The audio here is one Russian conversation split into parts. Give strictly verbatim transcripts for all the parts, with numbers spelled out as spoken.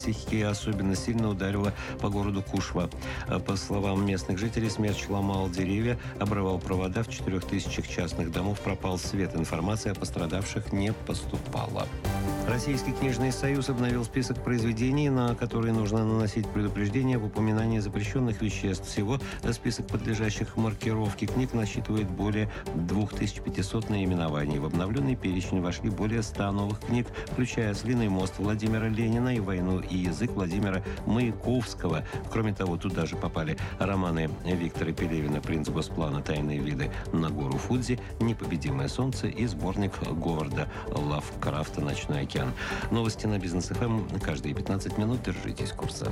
психики особенно сильно ударила по городу Кушва. По словам местных жителей, смерч ломал деревья, обрывал провода, в четырех тысячах частных домов пропал свет. Информация о пострадавших не поступала. Российский книжный союз обновил список произведений, на которые нужно наносить предупреждение об упоминании запрещенных веществ. Всего список подлежащих маркировке книг насчитывает более две тысячи пятьсот наименований. В обновленный перечень вошли более ста новых книг, включая «Ослиный мост» Владимира Ленина и «Войну и язык» Владимира Маяковского. Кроме того, туда же попали романы Виктора Пелевина «Принц Госплана. Тайные виды на гору Фудзи», «Непобедимое солнце» и сборник Говарда Лавкрафта «Ночной океан». Новости на Бизнес эф эм каждые пятнадцать минут. Держитесь курса.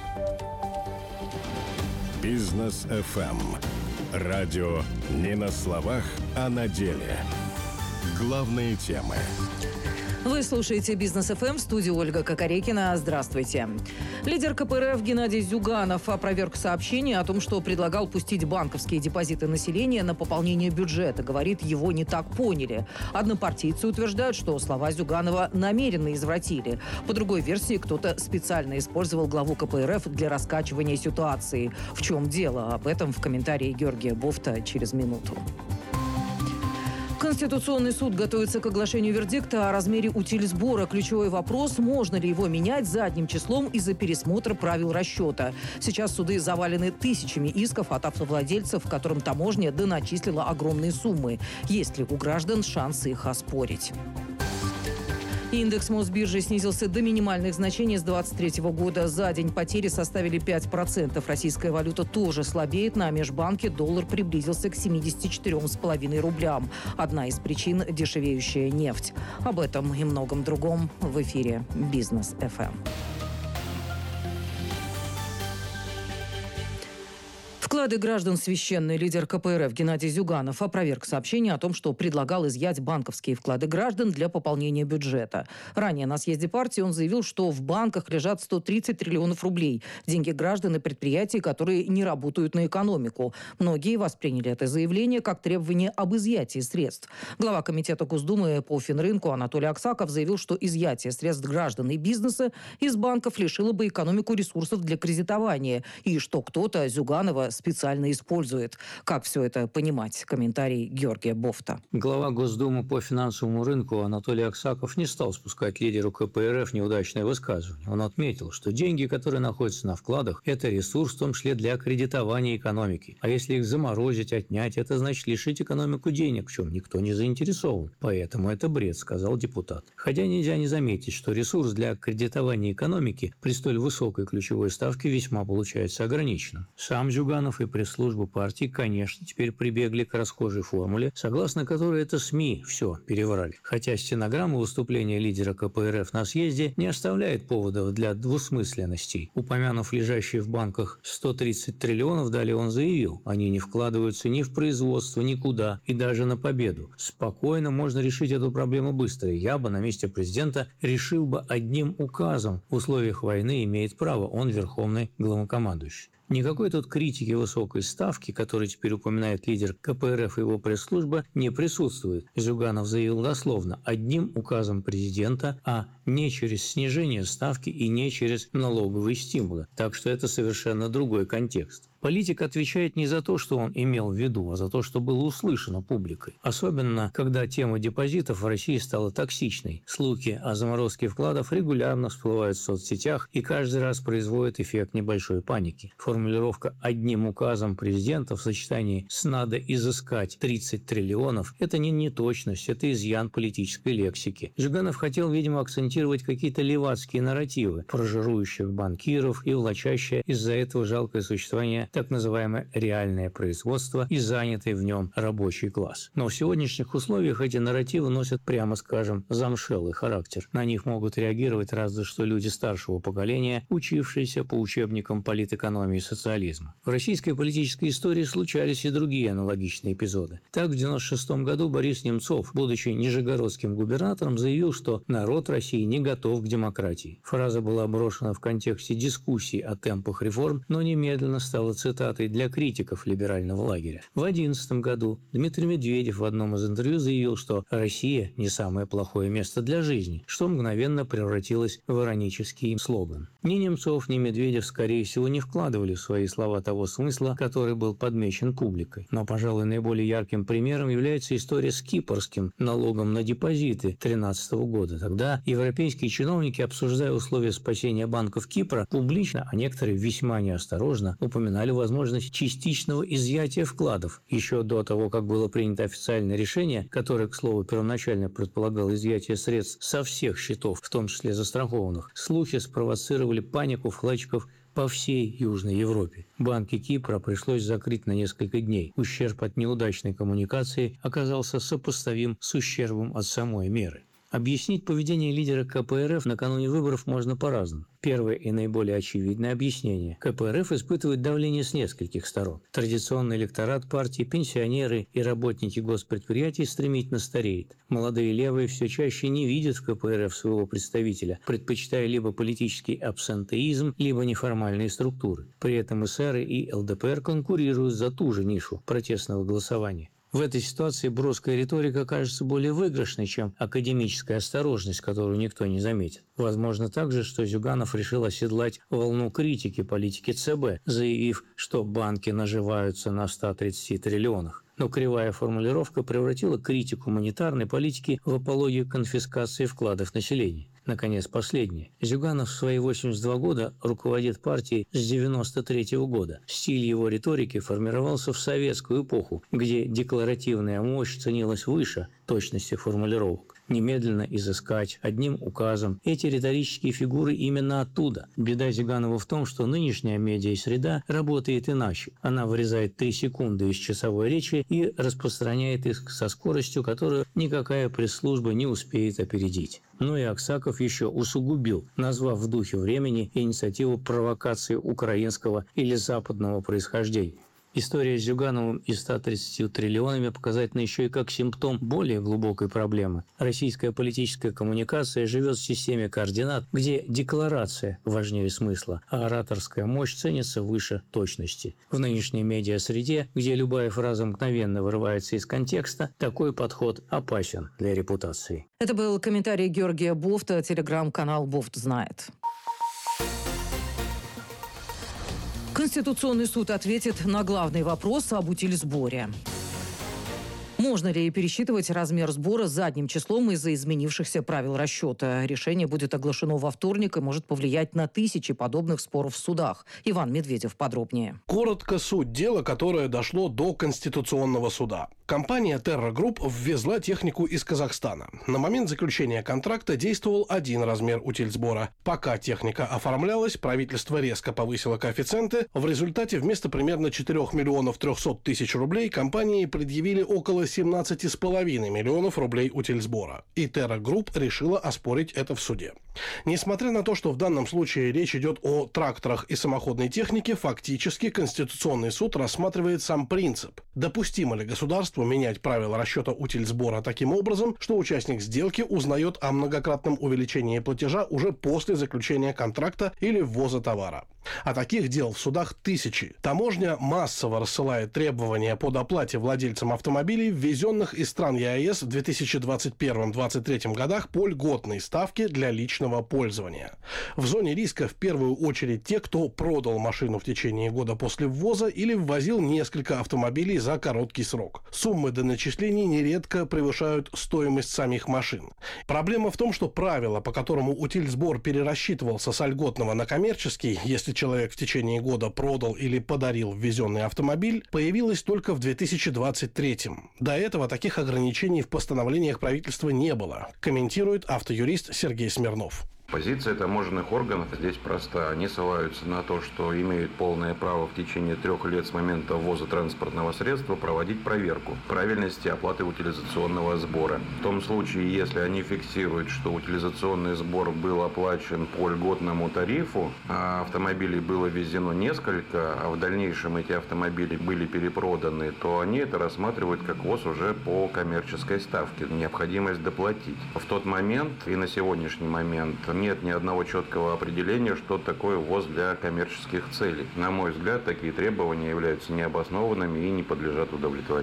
Бизнес эф эм. Радио не на словах, а на деле. Главные темы. Вы слушаете Бизнес эф эм, в студии Ольга Кокорекина. Здравствуйте. Лидер ка пэ эр эф Геннадий Зюганов опроверг сообщение о том, что предлагал пустить банковские депозиты населения на пополнение бюджета. Говорит, его не так поняли. Однопартийцы утверждают, что слова Зюганова намеренно извратили. По другой версии, кто-то специально использовал главу ка пэ эр эф для раскачивания ситуации. В чем дело? Об этом в комментарии Георгия Бофта через минуту. Конституционный суд готовится к оглашению вердикта о размере утильсбора. Ключевой вопрос – можно ли его менять задним числом из-за пересмотра правил расчета. Сейчас суды завалены тысячами исков от автовладельцев, которым таможня доначислила огромные суммы. Есть ли у граждан шансы их оспорить? Индекс Мосбиржи снизился до минимальных значений с двадцать третьего года. За день потери составили пять процентов. Российская валюта тоже слабеет. На межбанке доллар приблизился к семидесяти четырем с половиной рублям. Одна из причин – дешевеющая нефть. Об этом и многом другом в эфире Бизнес эф эм. Вклады граждан священный. Лидер ка пэ эр эф Геннадий Зюганов опроверг сообщение о том, что предлагал изъять банковские вклады граждан для пополнения бюджета. Ранее на съезде партии он заявил, что в банках лежат сто тридцать триллионов рублей. Деньги граждан и предприятий, которые не работают на экономику. Многие восприняли это заявление как требование об изъятии средств. Глава комитета Госдумы по финрынку Анатолий Аксаков заявил, что изъятие средств граждан и бизнеса из банков лишило бы экономику ресурсов для кредитования. И что кто-то Зюганова специально использует. Как все это понимать? Комментарий Георгия Бофта. Глава Госдумы по финансовому рынку Анатолий Аксаков не стал спускать лидеру ка пэ эр эф неудачное высказывание. Он отметил, что деньги, которые находятся на вкладах, это ресурс, в том числе для кредитования экономики. А если их заморозить, отнять, это значит лишить экономику денег, в чем никто не заинтересован. Поэтому это бред, сказал депутат. Хотя нельзя не заметить, что ресурс для кредитования экономики при столь высокой ключевой ставке весьма получается ограниченным. Сам Зюганов и пресс-служба партии, конечно, теперь прибегли к расхожей формуле, согласно которой это СМИ все переврали. Хотя стенограмма выступления лидера ка пэ эр эф на съезде не оставляет поводов для двусмысленностей. Упомянув лежащие в банках сто тридцать триллионов, далее он заявил, они не вкладываются ни в производство, никуда, и даже на победу. Спокойно можно решить эту проблему быстро. Я бы на месте президента решил бы одним указом. В условиях войны имеет право, он верховный главнокомандующий. Никакой тут критики высокой ставки, которую теперь упоминает лидер ка пэ эр эф и его пресс-служба, не присутствует. Зюганов заявил дословно: одним указом президента, а не через снижение ставки и не через налоговые стимулы. Так что это совершенно другой контекст. Политик отвечает не за то, что он имел в виду, а за то, что было услышано публикой. Особенно, когда тема депозитов в России стала токсичной. Слухи о заморозке вкладов регулярно всплывают в соцсетях и каждый раз производят эффект небольшой паники. Формулировка «одним указом президента» в сочетании с «надо изыскать тридцать триллионов» – это не неточность, это изъян политической лексики. Зюганов хотел, видимо, акцентировать какие-то левацкие нарративы про жирующих банкиров и влачащее из-за этого жалкое существование так называемое реальное производство и занятый в нем рабочий класс. Но в сегодняшних условиях эти нарративы носят, прямо скажем, замшелый характер. На них могут реагировать разве что люди старшего поколения, учившиеся по учебникам политэкономии и социализма. В российской политической истории случались и другие аналогичные эпизоды. Так, в девяносто шестом году Борис Немцов, будучи нижегородским губернатором, заявил, что народ России не готов к демократии. Фраза была брошена в контексте дискуссий о темпах реформ, но немедленно стала цитатой для критиков либерального лагеря. В две тысячи одиннадцатом году Дмитрий Медведев в одном из интервью заявил, что Россия не самое плохое место для жизни, что мгновенно превратилось в иронический слоган. Ни Немцов, ни Медведев, скорее всего, не вкладывали в свои слова того смысла, который был подмечен публикой. Но, пожалуй, наиболее ярким примером является история с кипрским налогом на депозиты две тысячи тринадцатого года. Тогда европейские чиновники, обсуждая условия спасения банков Кипра, публично, а некоторые весьма неосторожно, упоминали возможность частичного изъятия вкладов. Еще до того, как было принято официальное решение, которое, к слову, первоначально предполагало изъятие средств со всех счетов, в том числе застрахованных, слухи спровоцировали панику вкладчиков по всей Южной Европе. Банки Кипра пришлось закрыть на несколько дней. Ущерб от неудачной коммуникации оказался сопоставим с ущербом от самой меры. Объяснить поведение лидера ка пэ эр эф накануне выборов можно по-разному. Первое и наиболее очевидное объяснение. ка пэ эр эф испытывает давление с нескольких сторон. Традиционный электорат партии, пенсионеры и работники госпредприятий стремительно стареет. Молодые левые все чаще не видят в ка пэ эр эф своего представителя, предпочитая либо политический абсентеизм, либо неформальные структуры. При этом эсеры и эл дэ пэ эр конкурируют за ту же нишу протестного голосования. В этой ситуации броская риторика кажется более выигрышной, чем академическая осторожность, которую никто не заметит. Возможно также, что Зюганов решил оседлать волну критики политики цэ бэ, заявив, что банки наживаются на ста тридцати триллионах. Но кривая формулировка превратила критику монетарной политики в апологию конфискации вкладов населения. Наконец, последнее. Зюганов в свои восемьдесят два года руководит партией с девяносто третьего года. Стиль его риторики формировался в советскую эпоху, где декларативная мощь ценилась выше точности формулировок. Немедленно изыскать одним указом эти риторические фигуры именно оттуда. Беда Зюганова в том, что нынешняя медиа-среда работает иначе. Она вырезает три секунды из часовой речи и распространяет их со скоростью, которую никакая пресс-служба не успеет опередить. Но и Аксаков еще усугубил, назвав в духе времени инициативу провокации украинского или западного происхождения. История с Зюгановым и ста тридцатью триллионами показательна еще и как симптом более глубокой проблемы. Российская политическая коммуникация живет в системе координат, где декларация важнее смысла, а ораторская мощь ценится выше точности. В нынешней медиа-среде, где любая фраза мгновенно вырывается из контекста, такой подход опасен для репутации. Это был комментарий Георгия Бофта, телеграм-канал «Бофт знает». Конституционный суд ответит на главный вопрос об утильсборе. Можно ли пересчитывать размер сбора задним числом из-за изменившихся правил расчета? Решение будет оглашено во вторник и может повлиять на тысячи подобных споров в судах. Иван Медведев подробнее. Коротко суть дела, которое дошло до Конституционного суда. Компания Terra Group ввезла технику из Казахстана. На момент заключения контракта действовал один размер утильсбора. Пока техника оформлялась, правительство резко повысило коэффициенты. В результате вместо примерно четырёх миллионов трёхсот тысяч рублей компании предъявили около семнадцати с половиной миллионов рублей утильсбора. И Terra Group решила оспорить это в суде. Несмотря на то, что в данном случае речь идет о тракторах и самоходной технике, фактически Конституционный суд рассматривает сам принцип. Допустимо ли государству менять правила расчета утильсбора таким образом, что участник сделки узнает о многократном увеличении платежа уже после заключения контракта или ввоза товара. А таких дел в судах тысячи. Таможня массово рассылает требования по доплате владельцам автомобилей, ввезенных из стран е а эс в две тысячи двадцать первом — две тысячи двадцать третьем годах по льготной ставке для личного пользования. В зоне риска в первую очередь те, кто продал машину в течение года после ввоза или ввозил несколько автомобилей за короткий срок. Суммы доначислений нередко превышают стоимость самих машин. Проблема в том, что правило, по которому утильсбор перерасчитывался с льготного на коммерческий, если человек в течение года продал или подарил ввезенный автомобиль, появилось только в две тысячи двадцать третьем. До этого таких ограничений в постановлениях правительства не было, комментирует автоюрист Сергей Смирнов. Позиция таможенных органов здесь проста. Они ссылаются на то, что имеют полное право в течение трех лет с момента ввоза транспортного средства проводить проверку правильности оплаты утилизационного сбора. В том случае, если они фиксируют, что утилизационный сбор был оплачен по льготному тарифу, а автомобилей было ввезено несколько, а в дальнейшем эти автомобили были перепроданы, то они это рассматривают как ввоз уже по коммерческой ставке, необходимость доплатить. В тот момент и на сегодняшний момент нет ни одного четкого определения, что такое ввоз для коммерческих целей. На мой взгляд, такие требования являются необоснованными и не подлежат удовлетворению.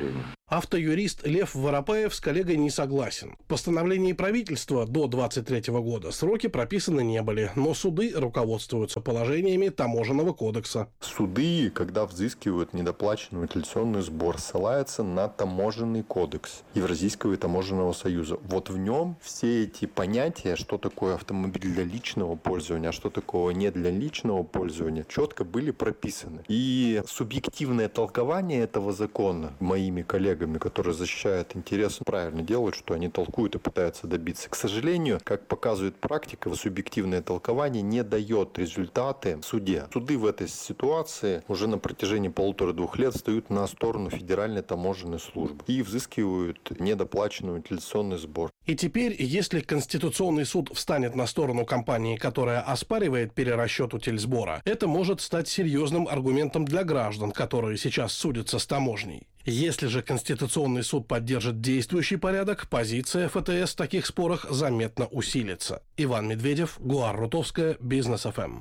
Автоюрист Лев Воропаев с коллегой не согласен. В постановлении правительства до двадцать третьего года сроки прописаны не были, но суды руководствуются положениями Таможенного кодекса. Суды, когда взыскивают недоплаченный утилизационный сбор, ссылаются на Таможенный кодекс Евразийского и Таможенного союза. Вот в нем все эти понятия, что такое автомобиль для личного пользования, а что такое не для личного пользования, четко были прописаны. И субъективное толкование этого закона моими коллегами, которые защищают интересы, правильно делают, что они толкуют и пытаются добиться. К сожалению, как показывает практика, субъективное толкование не дает результаты в суде. Суды в этой ситуации уже на протяжении полутора-двух лет встают на сторону Федеральной таможенной службы и взыскивают недоплаченный утилизационный сбор. И теперь, если Конституционный суд встанет на сторону компании, которая оспаривает перерасчет утильсбора, это может стать серьезным аргументом для граждан, которые сейчас судятся с таможней. Если же Конституционный суд поддержит действующий порядок, позиция эф тэ эс в таких спорах заметно усилится. Иван Медведев, Гуар Рутовская, Бизнес эф эм.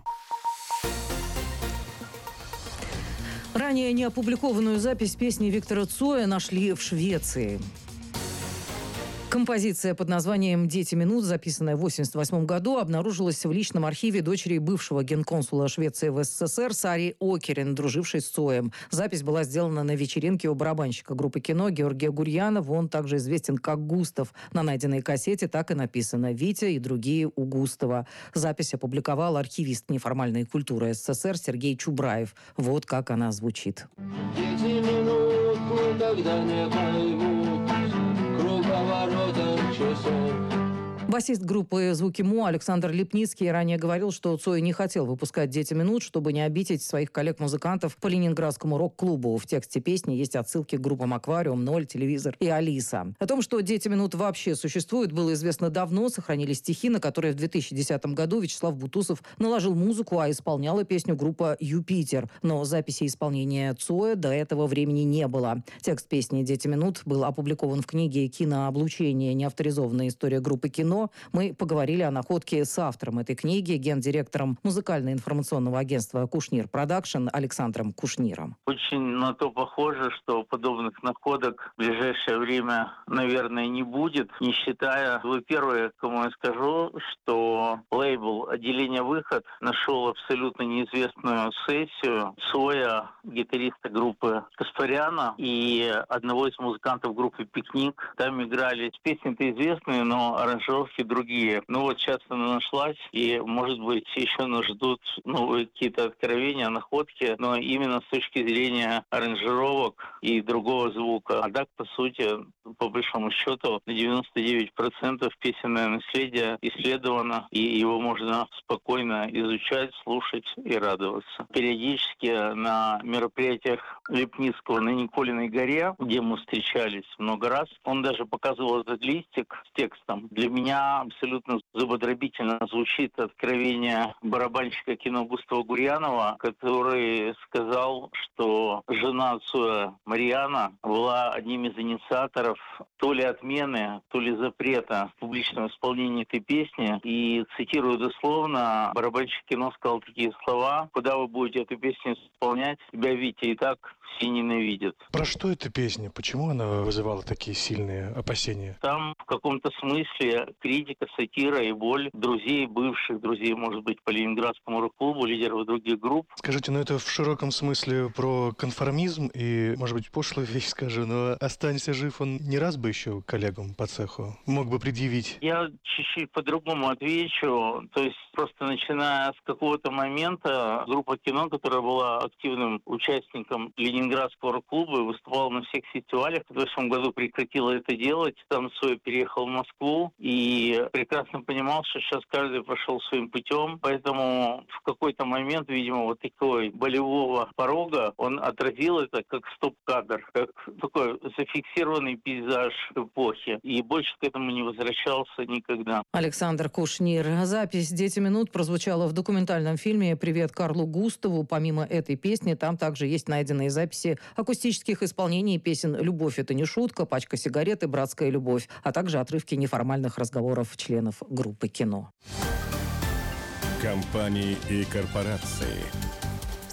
Ранее неопубликованную запись песни Виктора Цоя нашли в Швеции. Композиция под названием «Дети минут», записанная в восемьдесят восьмом году, обнаружилась в личном архиве дочери бывшего генконсула Швеции в эс эс эс эр Сари Окерен, дружившей с Цоем. Запись была сделана на вечеринке у барабанщика группы «Кино» Георгия Гурьянова. Он также известен как Густав. На найденной кассете так и написано «Витя и другие у Густава». Запись опубликовал архивист неформальной культуры эс эс эс эр Сергей Чубраев. Вот как она звучит. Дети минут, когда не поймут круговоротом часов. Басист группы «Звуки Мо» Александр Лепницкий ранее говорил, что Цой не хотел выпускать «Дети минут», чтобы не обидеть своих коллег-музыкантов по ленинградскому рок-клубу. В тексте песни есть отсылки к группам «Аквариум», «Ноль», «Телевизор» и «Алиса». О том, что «Дети минут» вообще существуют, было известно давно. Сохранились стихи, на которые в две тысячи десятом году Вячеслав Бутусов наложил музыку, а исполняла песню группа «Юпитер». Но записи исполнения Цоя до этого времени не было. Текст песни «Дети минут» был опубликован в книге «Кинооблучение. Неавторизованная история группы «Кино». Мы поговорили о находке с автором этой книги, гендиректором музыкально-информационного агентства «Кушнир Продакшн» Александром Кушниром. Очень на то похоже, что подобных находок в ближайшее время, наверное, не будет, не считая, вы первые, кому я скажу, что лейбл «Отделение Выход» нашел абсолютно неизвестную сессию Цоя, гитариста группы Каспаряна, и одного из музыкантов группы «Пикник». Там играли песни-то известные, но аранжировки другие. Ну вот сейчас она нашлась, и, может быть, еще нас ждут новые какие-то откровения, находки, но именно с точки зрения аранжировок и другого звука. А так, по сути, по большому счету, на девяносто девять процентов песенное наследие исследовано, и его можно спокойно изучать, слушать и радоваться. Периодически на мероприятиях Лепницкого на Николиной горе, где мы встречались много раз, он даже показывал этот листик с текстом. Для меня абсолютно зубодробительно звучит откровение барабанщика «Кино» Густава Гурьянова, который сказал, что жена Цоя Марьяна была одним из инициаторов то ли отмены, то ли запрета публичного исполнения этой песни. И, цитирую дословно, барабанщик «Кино» сказал такие слова: «Куда вы будете эту песню исполнять? Тебя, Витя, и так все ненавидят». Про что эта песня? Почему она вызывала такие сильные опасения? Там в каком-то смысле критика, сатира и боль друзей, бывших друзей, может быть, по ленинградскому рок-клубу, лидеров других групп. Скажите, ну это в широком смысле про конформизм и, может быть, пошлую вещь скажу, но «Останься жив» он не раз бы еще коллегам по цеху мог бы предъявить? Я чуть-чуть по-другому отвечу. То есть просто начиная с какого-то момента группа «Кино», которая была активным участником ленинградского рок-клуба и выступала на всех фестивалях, в прошлом году прекратила это делать. Там Цой переехал в Москву и прекрасно понимал, что сейчас каждый пошел своим путем. Поэтому в какой-то момент, видимо, вот такой болевого порога он отразил это как стоп-кадр, как такой зафиксированный пейзаж эпохи. И больше к этому не возвращался никогда. Александр Кушнир. Запись «Дети минут» прозвучала в документальном фильме «Привет Карлу Густаву». Помимо этой песни, там также есть найденные записи акустических исполнений песен «Любовь – это не шутка», «Пачка сигарет» и «Братская любовь», а также отрывки неформальных разговоров членов группы «Кино». Компании и корпорации,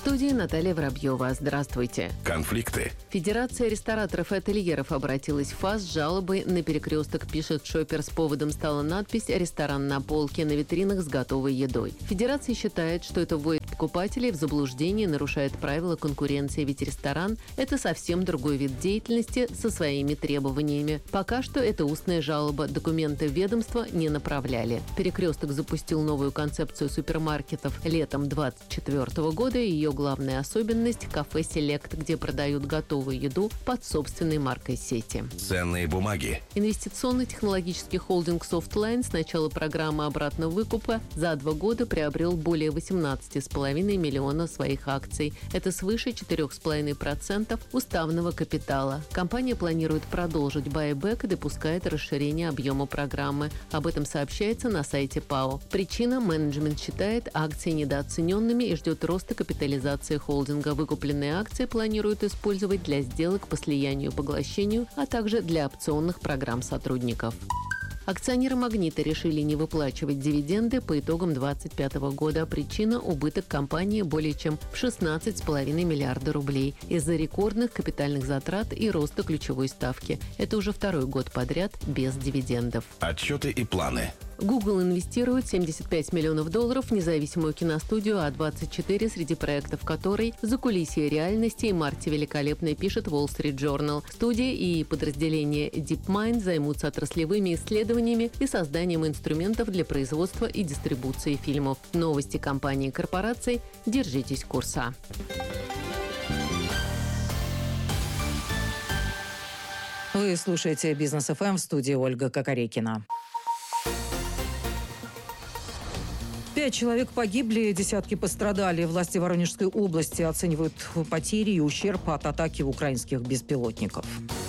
студии Наталья Воробьева. Здравствуйте. Конфликты. Федерация рестораторов и ательеров обратилась в ФАС с жалобой на перекресток, пишет Шопер. С поводом стала надпись «Ресторан на полке» на витринах с готовой едой. Федерация считает, что это вводит покупателей в заблуждение, нарушает правила конкуренции, ведь ресторан – это совсем другой вид деятельности со своими требованиями. Пока что это устная жалоба, документы в ведомство не направляли. Перекресток запустил новую концепцию супермаркетов летом двадцать четвёртого года. Ее главная особенность – кафе «Селект», где продают готовую еду под собственной маркой сети. Ценные бумаги. Инвестиционно-технологический холдинг «Софтлайн» с начала программы обратного выкупа за два года приобрел более восемнадцать целых пять десятых миллиона своих акций. Это свыше четыре целых пять десятых процента уставного капитала. Компания планирует продолжить байбек и допускает расширение объема программы. Об этом сообщается на сайте ПАО. Причина – менеджмент считает акции недооцененными и ждет роста капитализации холдинга. Выкупленные акции планируют использовать для сделок по слиянию и поглощению, а также для опционных программ сотрудников. Акционеры «Магнита» решили не выплачивать дивиденды по итогам две тысячи двадцать пятого года. Причина – убыток компании более чем в шестнадцать целых пять десятых миллиарда рублей из-за рекордных капитальных затрат и роста ключевой ставки. Это уже второй год подряд без дивидендов. Отчеты и планы. Google инвестирует семьдесят пять миллионов долларов в независимую киностудию А двадцать четыре, среди проектов которой «Закулисье реальности» и «Марти Великолепной», пишет Wall Street Journal. Студия и подразделение DeepMind займутся отраслевыми исследованиями и созданием инструментов для производства и дистрибуции фильмов. Новости компании и корпораций. Держитесь курса. Вы слушаете «Бизнес эф эм», в студии Ольга Кокорекина. Пять человек погибли, десятки пострадали. Власти Воронежской области оценивают потери и ущерб от атаки украинских беспилотников.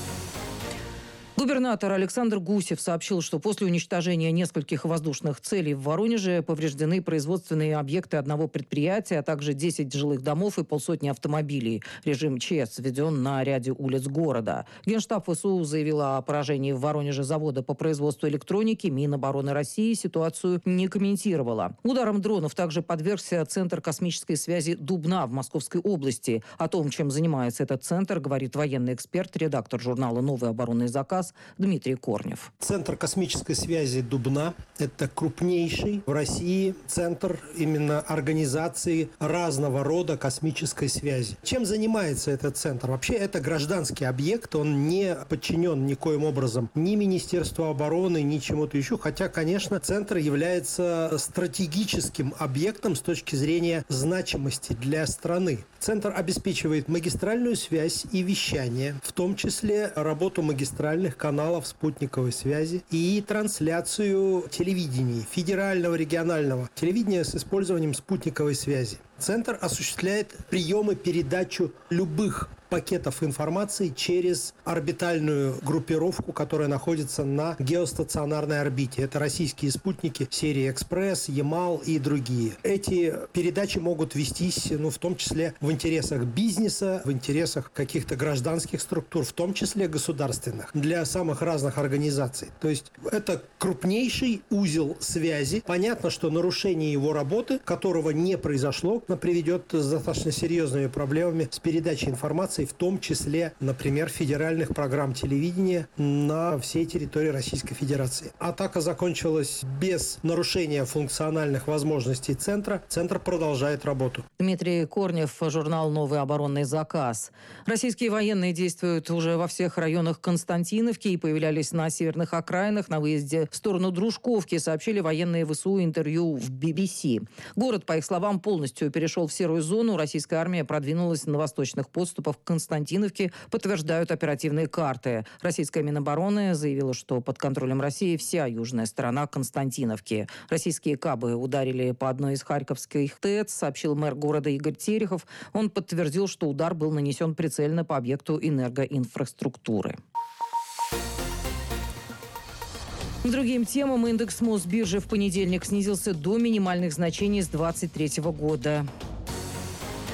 Губернатор Александр Гусев сообщил, что после уничтожения нескольких воздушных целей в Воронеже повреждены производственные объекты одного предприятия, а также десять жилых домов и полсотни автомобилей. Режим ЧС введен на ряде улиц города. Генштаб ВСУ заявил о поражении в Воронеже завода по производству электроники. Минобороны России ситуацию не комментировала. Ударом дронов также подвергся Центр космической связи Дубна в Московской области. О том, чем занимается этот центр, говорит военный эксперт, редактор журнала «Новый оборонный заказ» Дмитрий Корнев. Центр космической связи Дубна – это крупнейший в России центр именно организации разного рода космической связи. Чем занимается этот центр? Вообще это гражданский объект, он не подчинен никоим образом ни Министерству обороны, ни чему-то еще, хотя, конечно, центр является стратегическим объектом с точки зрения значимости для страны. Центр обеспечивает магистральную связь и вещание, в том числе работу магистральных каналов спутниковой связи и трансляцию телевидения, федерального, регионального телевидения с использованием спутниковой связи. Центр осуществляет прием и передачу любых пакетов информации через орбитальную группировку, которая находится на геостационарной орбите. Это российские спутники серии «Экспресс», «Ямал» и другие. Эти передачи могут вестись, ну, в том числе в интересах бизнеса, в интересах каких-то гражданских структур, в том числе государственных, для самых разных организаций. То есть это крупнейший узел связи. Понятно, что нарушение его работы, которого не произошло, приведет с достаточно серьезными проблемами с передачей информации, в том числе, например, федеральных программ телевидения на всей территории Российской Федерации. Атака закончилась без нарушения функциональных возможностей центра. Центр продолжает работу. Дмитрий Корнев, журнал «Новый оборонный заказ». Российские военные действуют уже во всех районах Константиновки и появлялись на северных окраинах, на выезде в сторону Дружковки, сообщили военные ВСУ интервью в би би си. Город, по их словам, полностью перешел в серую зону. Российская армия продвинулась на восточных подступах к Константиновке, подтверждают оперативные карты. Российская Минобороны заявила, что под контролем России вся южная сторона Константиновки. Российские кабы ударили по одной из харьковских ТЭЦ, сообщил мэр города Игорь Терехов. Он подтвердил, что удар был нанесен прицельно по объекту энергоинфраструктуры. К другим темам индекс Мосбиржи в понедельник снизился до минимальных значений с двадцать третьего года.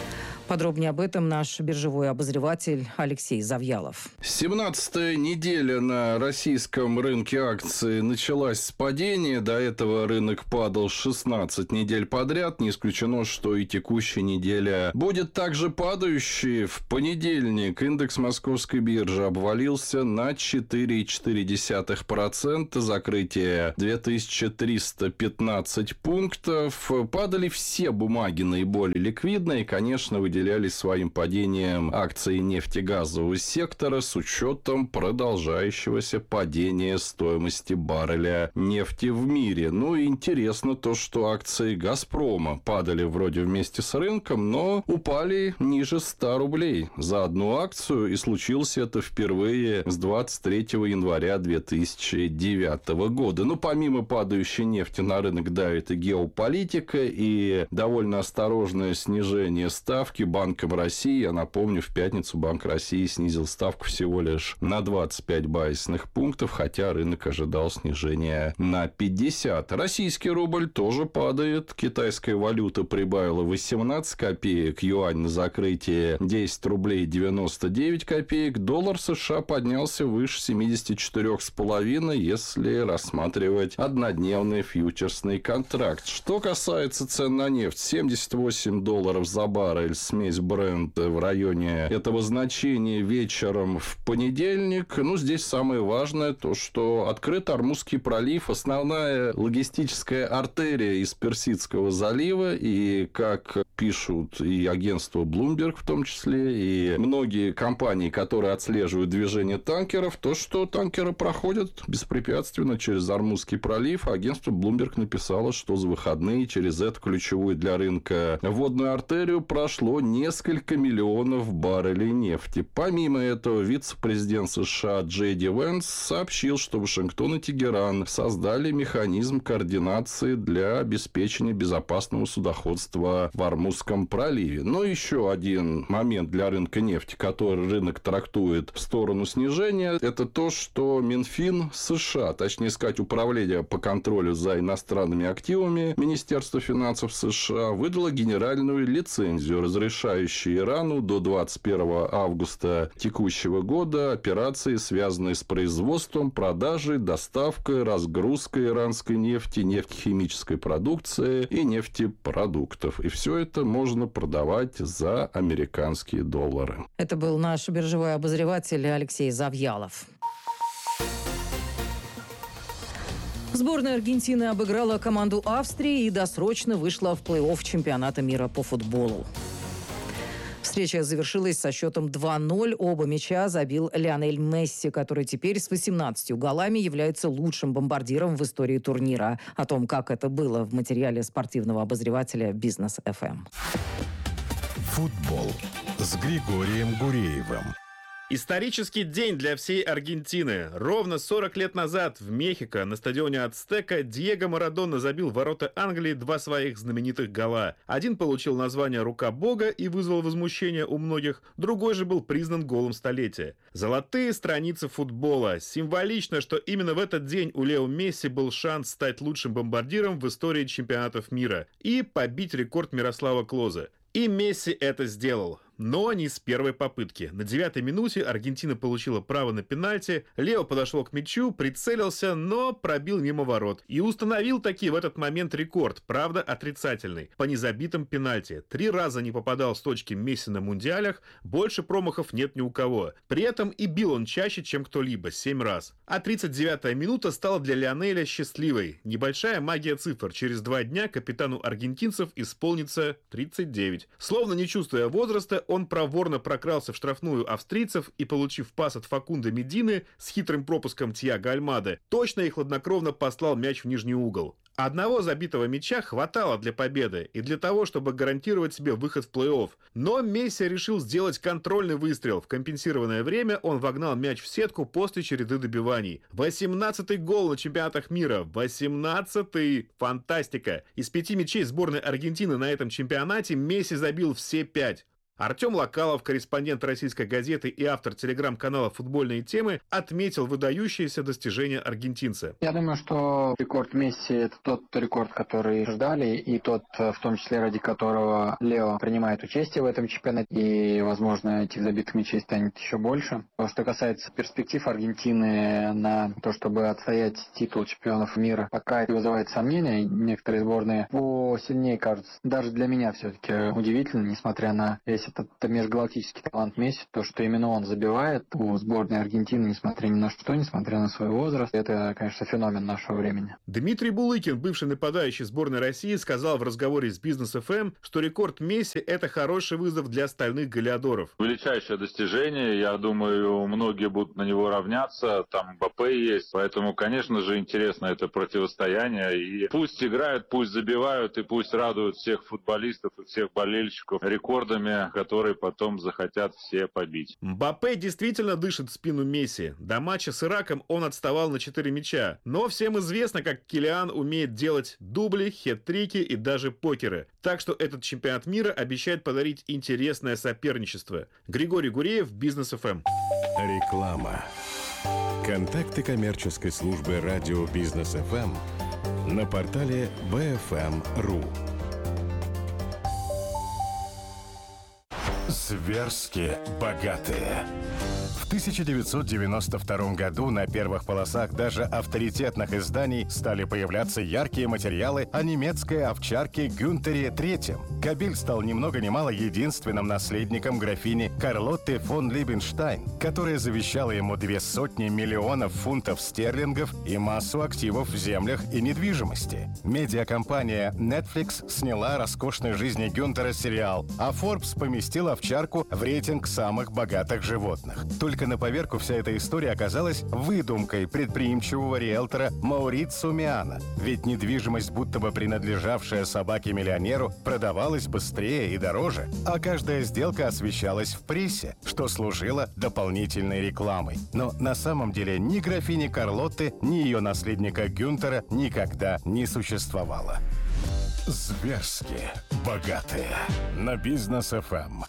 Подробнее об этом наш биржевой обозреватель Алексей Завьялов. семнадцатая неделя на российском рынке акций началась с падения. До этого рынок падал шестнадцать недель подряд. Не исключено, что и текущая неделя будет также падающей. В понедельник индекс московской биржи обвалился на четыре целых четыре десятых процента. Закрытие две тысячи триста пятнадцать пунктов. Падали все бумаги наиболее ликвидные. Конечно, выделялись своим падением акции нефтегазового сектора с учетом продолжающегося падения стоимости барреля нефти в мире. Ну и интересно то, что акции «Газпрома» падали вроде вместе с рынком, но упали ниже ста рублей за одну акцию. И случилось это впервые с двадцать третьего января две тысячи девятого года. Ну, помимо падающей нефти на рынок давит и геополитика, и довольно осторожное снижение ставки Банком России. Я напомню, в пятницу Банк России снизил ставку всего лишь на двадцать пять базисных пунктов, хотя рынок ожидал снижения на пятьдесят. Российский рубль тоже падает. Китайская валюта прибавила восемнадцать копеек. Юань на закрытие десять рублей девяносто девять копеек. Доллар США поднялся выше семидесяти четырёх с половиной, если рассматривать однодневный фьючерсный контракт. Что касается цен на нефть, семьдесят восемь долларов за баррель, смесь Brent в районе этого значения вечером в понедельник. Ну, здесь самое важное то, что открыт Ормузский пролив, основная логистическая артерия из Персидского залива, и, как пишут и агентство Bloomberg в том числе, и многие компании, которые отслеживают движение танкеров, то, что танкеры проходят беспрепятственно через Ормузский пролив. Агентство Bloomberg написало, что за выходные через эту ключевую для рынка водную артерию прошло несколько миллионов баррелей нефти. Помимо этого, вице-президент США Джей Ди Венс сообщил, что Вашингтон и Тегеран создали механизм координации для обеспечения безопасного судоходства в Ормузском проливе. Но еще один момент для рынка нефти, который рынок трактует в сторону снижения, это то, что Минфин США, точнее сказать, Управление по контролю за иностранными активами Министерства финансов США, выдало генеральную лицензию, разрешающую Ирану до двадцать первого августа текущего года операции, связанные с производством, продажей, доставкой, разгрузкой иранской нефти, нефтехимической продукции и нефтепродуктов. И все это можно продавать за американские доллары. Это был наш биржевой обозреватель Алексей Завьялов. Сборная Аргентины обыграла команду Австрии и досрочно вышла в плей-офф чемпионата мира по футболу. Встреча завершилась со счетом два ноль. Оба мяча забил Лионель Месси, который теперь с восемнадцатью голами является лучшим бомбардиром в истории турнира. О том, как это было, в материале спортивного обозревателя «Бизнес эф эм». Футбол с Григорием Гуреевым. Исторический день для всей Аргентины. Ровно сорок лет назад в Мехико на стадионе Ацтека Диего Марадона забил в ворота Англии два своих знаменитых гола. Один получил название «Рука Бога» и вызвал возмущение у многих, другой же был признан голом столетия. Золотые страницы футбола. Символично, что именно в этот день у Лео Месси был шанс стать лучшим бомбардиром в истории чемпионатов мира и побить рекорд Мирослава Клоза. И Месси это сделал. Но не с первой попытки. На девятой минуте Аргентина получила право на пенальти. Лео подошел к мячу, прицелился, но пробил мимо ворот. И установил таки в этот момент рекорд, правда отрицательный, по незабитым пенальти. Три раза не попадал с точки Месси на мундиалях, больше промахов нет ни у кого. При этом и бил он чаще, чем кто-либо, семь раз. А тридцать девятая минута стала для Лионеля счастливой. Небольшая магия цифр. Через два дня капитану аргентинцев исполнится тридцать девять. Словно не чувствуя возраста, он проворно прокрался в штрафную австрийцев и, получив пас от Факунда Медины с хитрым пропуском Тьяго Альмады, точно и хладнокровно послал мяч в нижний угол. Одного забитого мяча хватало для победы и для того, чтобы гарантировать себе выход в плей-офф. Но Месси решил сделать контрольный выстрел. В компенсированное время он вогнал мяч в сетку после череды добиваний. восемнадцатый гол на чемпионатах мира. восемнадцатый! Фантастика! Из пяти мячей сборной Аргентины на этом чемпионате Месси забил все пять. Артем Локалов, корреспондент российской газеты и автор телеграм-канала «Футбольные темы», отметил выдающиеся достижения аргентинца. Я думаю, что рекорд Месси – это тот рекорд, который ждали, и тот, в том числе, ради которого Лео принимает участие в этом чемпионате, и, возможно, этих забитых мячей станет еще больше. Что касается перспектив Аргентины на то, чтобы отстоять титул чемпионов мира, пока это вызывает сомнения. Некоторые сборные посильнее кажутся. Даже для меня все-таки удивительно, несмотря на весь этот межгалактический талант Месси, то, что именно он забивает у сборной Аргентины, несмотря ни на что, несмотря на свой возраст, это, конечно, феномен нашего времени. Дмитрий Булыкин, бывший нападающий сборной России, сказал в разговоре с Бизнес эф эм, что рекорд Месси – это хороший вызов для остальных голеадоров. Величайшее достижение, я думаю, многие будут на него равняться, там Мбаппе есть, поэтому, конечно же, интересно это противостояние, и пусть играют, пусть забивают, и пусть радуют всех футболистов и всех болельщиков рекордами, которые потом захотят все побить. Мбаппе действительно дышит в спину Месси. До матча с Ираком он отставал на четыре мяча, но всем известно, как Килиан умеет делать дубли, хет-трики и даже покеры. Так что этот чемпионат мира обещает подарить интересное соперничество. Григорий Гуреев, Бизнес эф эм. Реклама. Контакты коммерческой службы радио Бизнес эф эм на портале би эф эм точка ру. Зверски богатые. В тысяча девятьсот девяносто втором году на первых полосах даже авторитетных изданий стали появляться яркие материалы о немецкой овчарке Гюнтере третьем. Кобель стал ни много ни мало единственным наследником графини Карлотты фон Либенштайн, которая завещала ему две сотни миллионов фунтов стерлингов и массу активов в землях и недвижимости. Медиакомпания Netflix сняла о роскошной жизни Гюнтера сериал, а Forbes поместил овчарку в рейтинг самых богатых животных. Только на поверку вся эта история оказалась выдумкой предприимчивого риэлтора Маурицио Миана. Ведь недвижимость, будто бы принадлежавшая собаке-миллионеру, продавалась быстрее и дороже, а каждая сделка освещалась в прессе, что служило дополнительной рекламой. Но на самом деле ни графини Карлотты, ни ее наследника Гюнтера никогда не существовало. Зверски богатые. На Бизнес эф эм.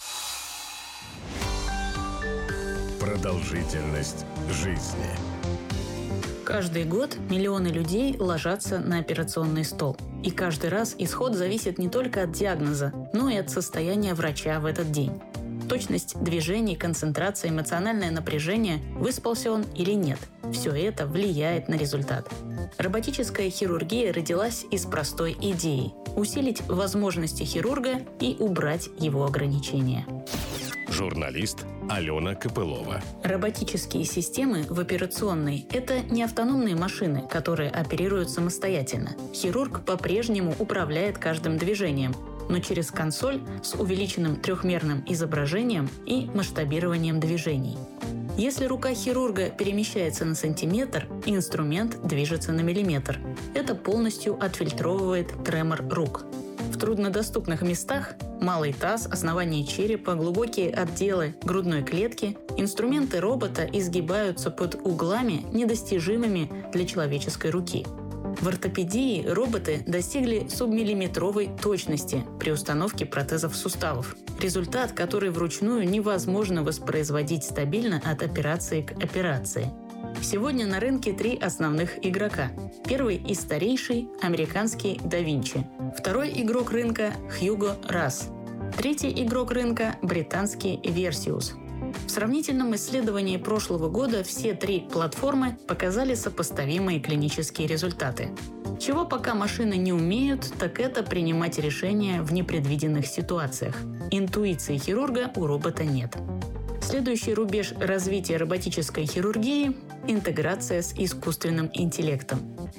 Продолжительность жизни. Каждый год миллионы людей ложатся на операционный стол. И каждый раз исход зависит не только от диагноза, но и от состояния врача в этот день. Точность движений, концентрация, эмоциональное напряжение, выспался он или нет – все это влияет на результат. Роботическая хирургия родилась из простой идеи – усилить возможности хирурга и убрать его ограничения. Журналист Алена Копылова. Роботические системы в операционной – это не автономные машины, которые оперируют самостоятельно. Хирург по-прежнему управляет каждым движением, но через консоль с увеличенным трехмерным изображением и масштабированием движений. Если рука хирурга перемещается на сантиметр, инструмент движется на миллиметр. Это полностью отфильтровывает тремор рук. В труднодоступных местах – малый таз, основание черепа, глубокие отделы грудной клетки – инструменты робота изгибаются под углами, недостижимыми для человеческой руки. В ортопедии роботы достигли субмиллиметровой точности при установке протезов суставов. Результат, который вручную невозможно воспроизводить стабильно от операции к операции. Сегодня на рынке три основных игрока. Первый и старейший – американский Da Vinci. Второй игрок рынка – Hugo Ras. Третий игрок рынка – британский Versius. В сравнительном исследовании прошлого года все три платформы показали сопоставимые клинические результаты. Чего пока машины не умеют, так это принимать решения в непредвиденных ситуациях. Интуиции хирурга у робота нет. Следующий рубеж развития роботической хирургии – интеграция с искусственным интеллектом.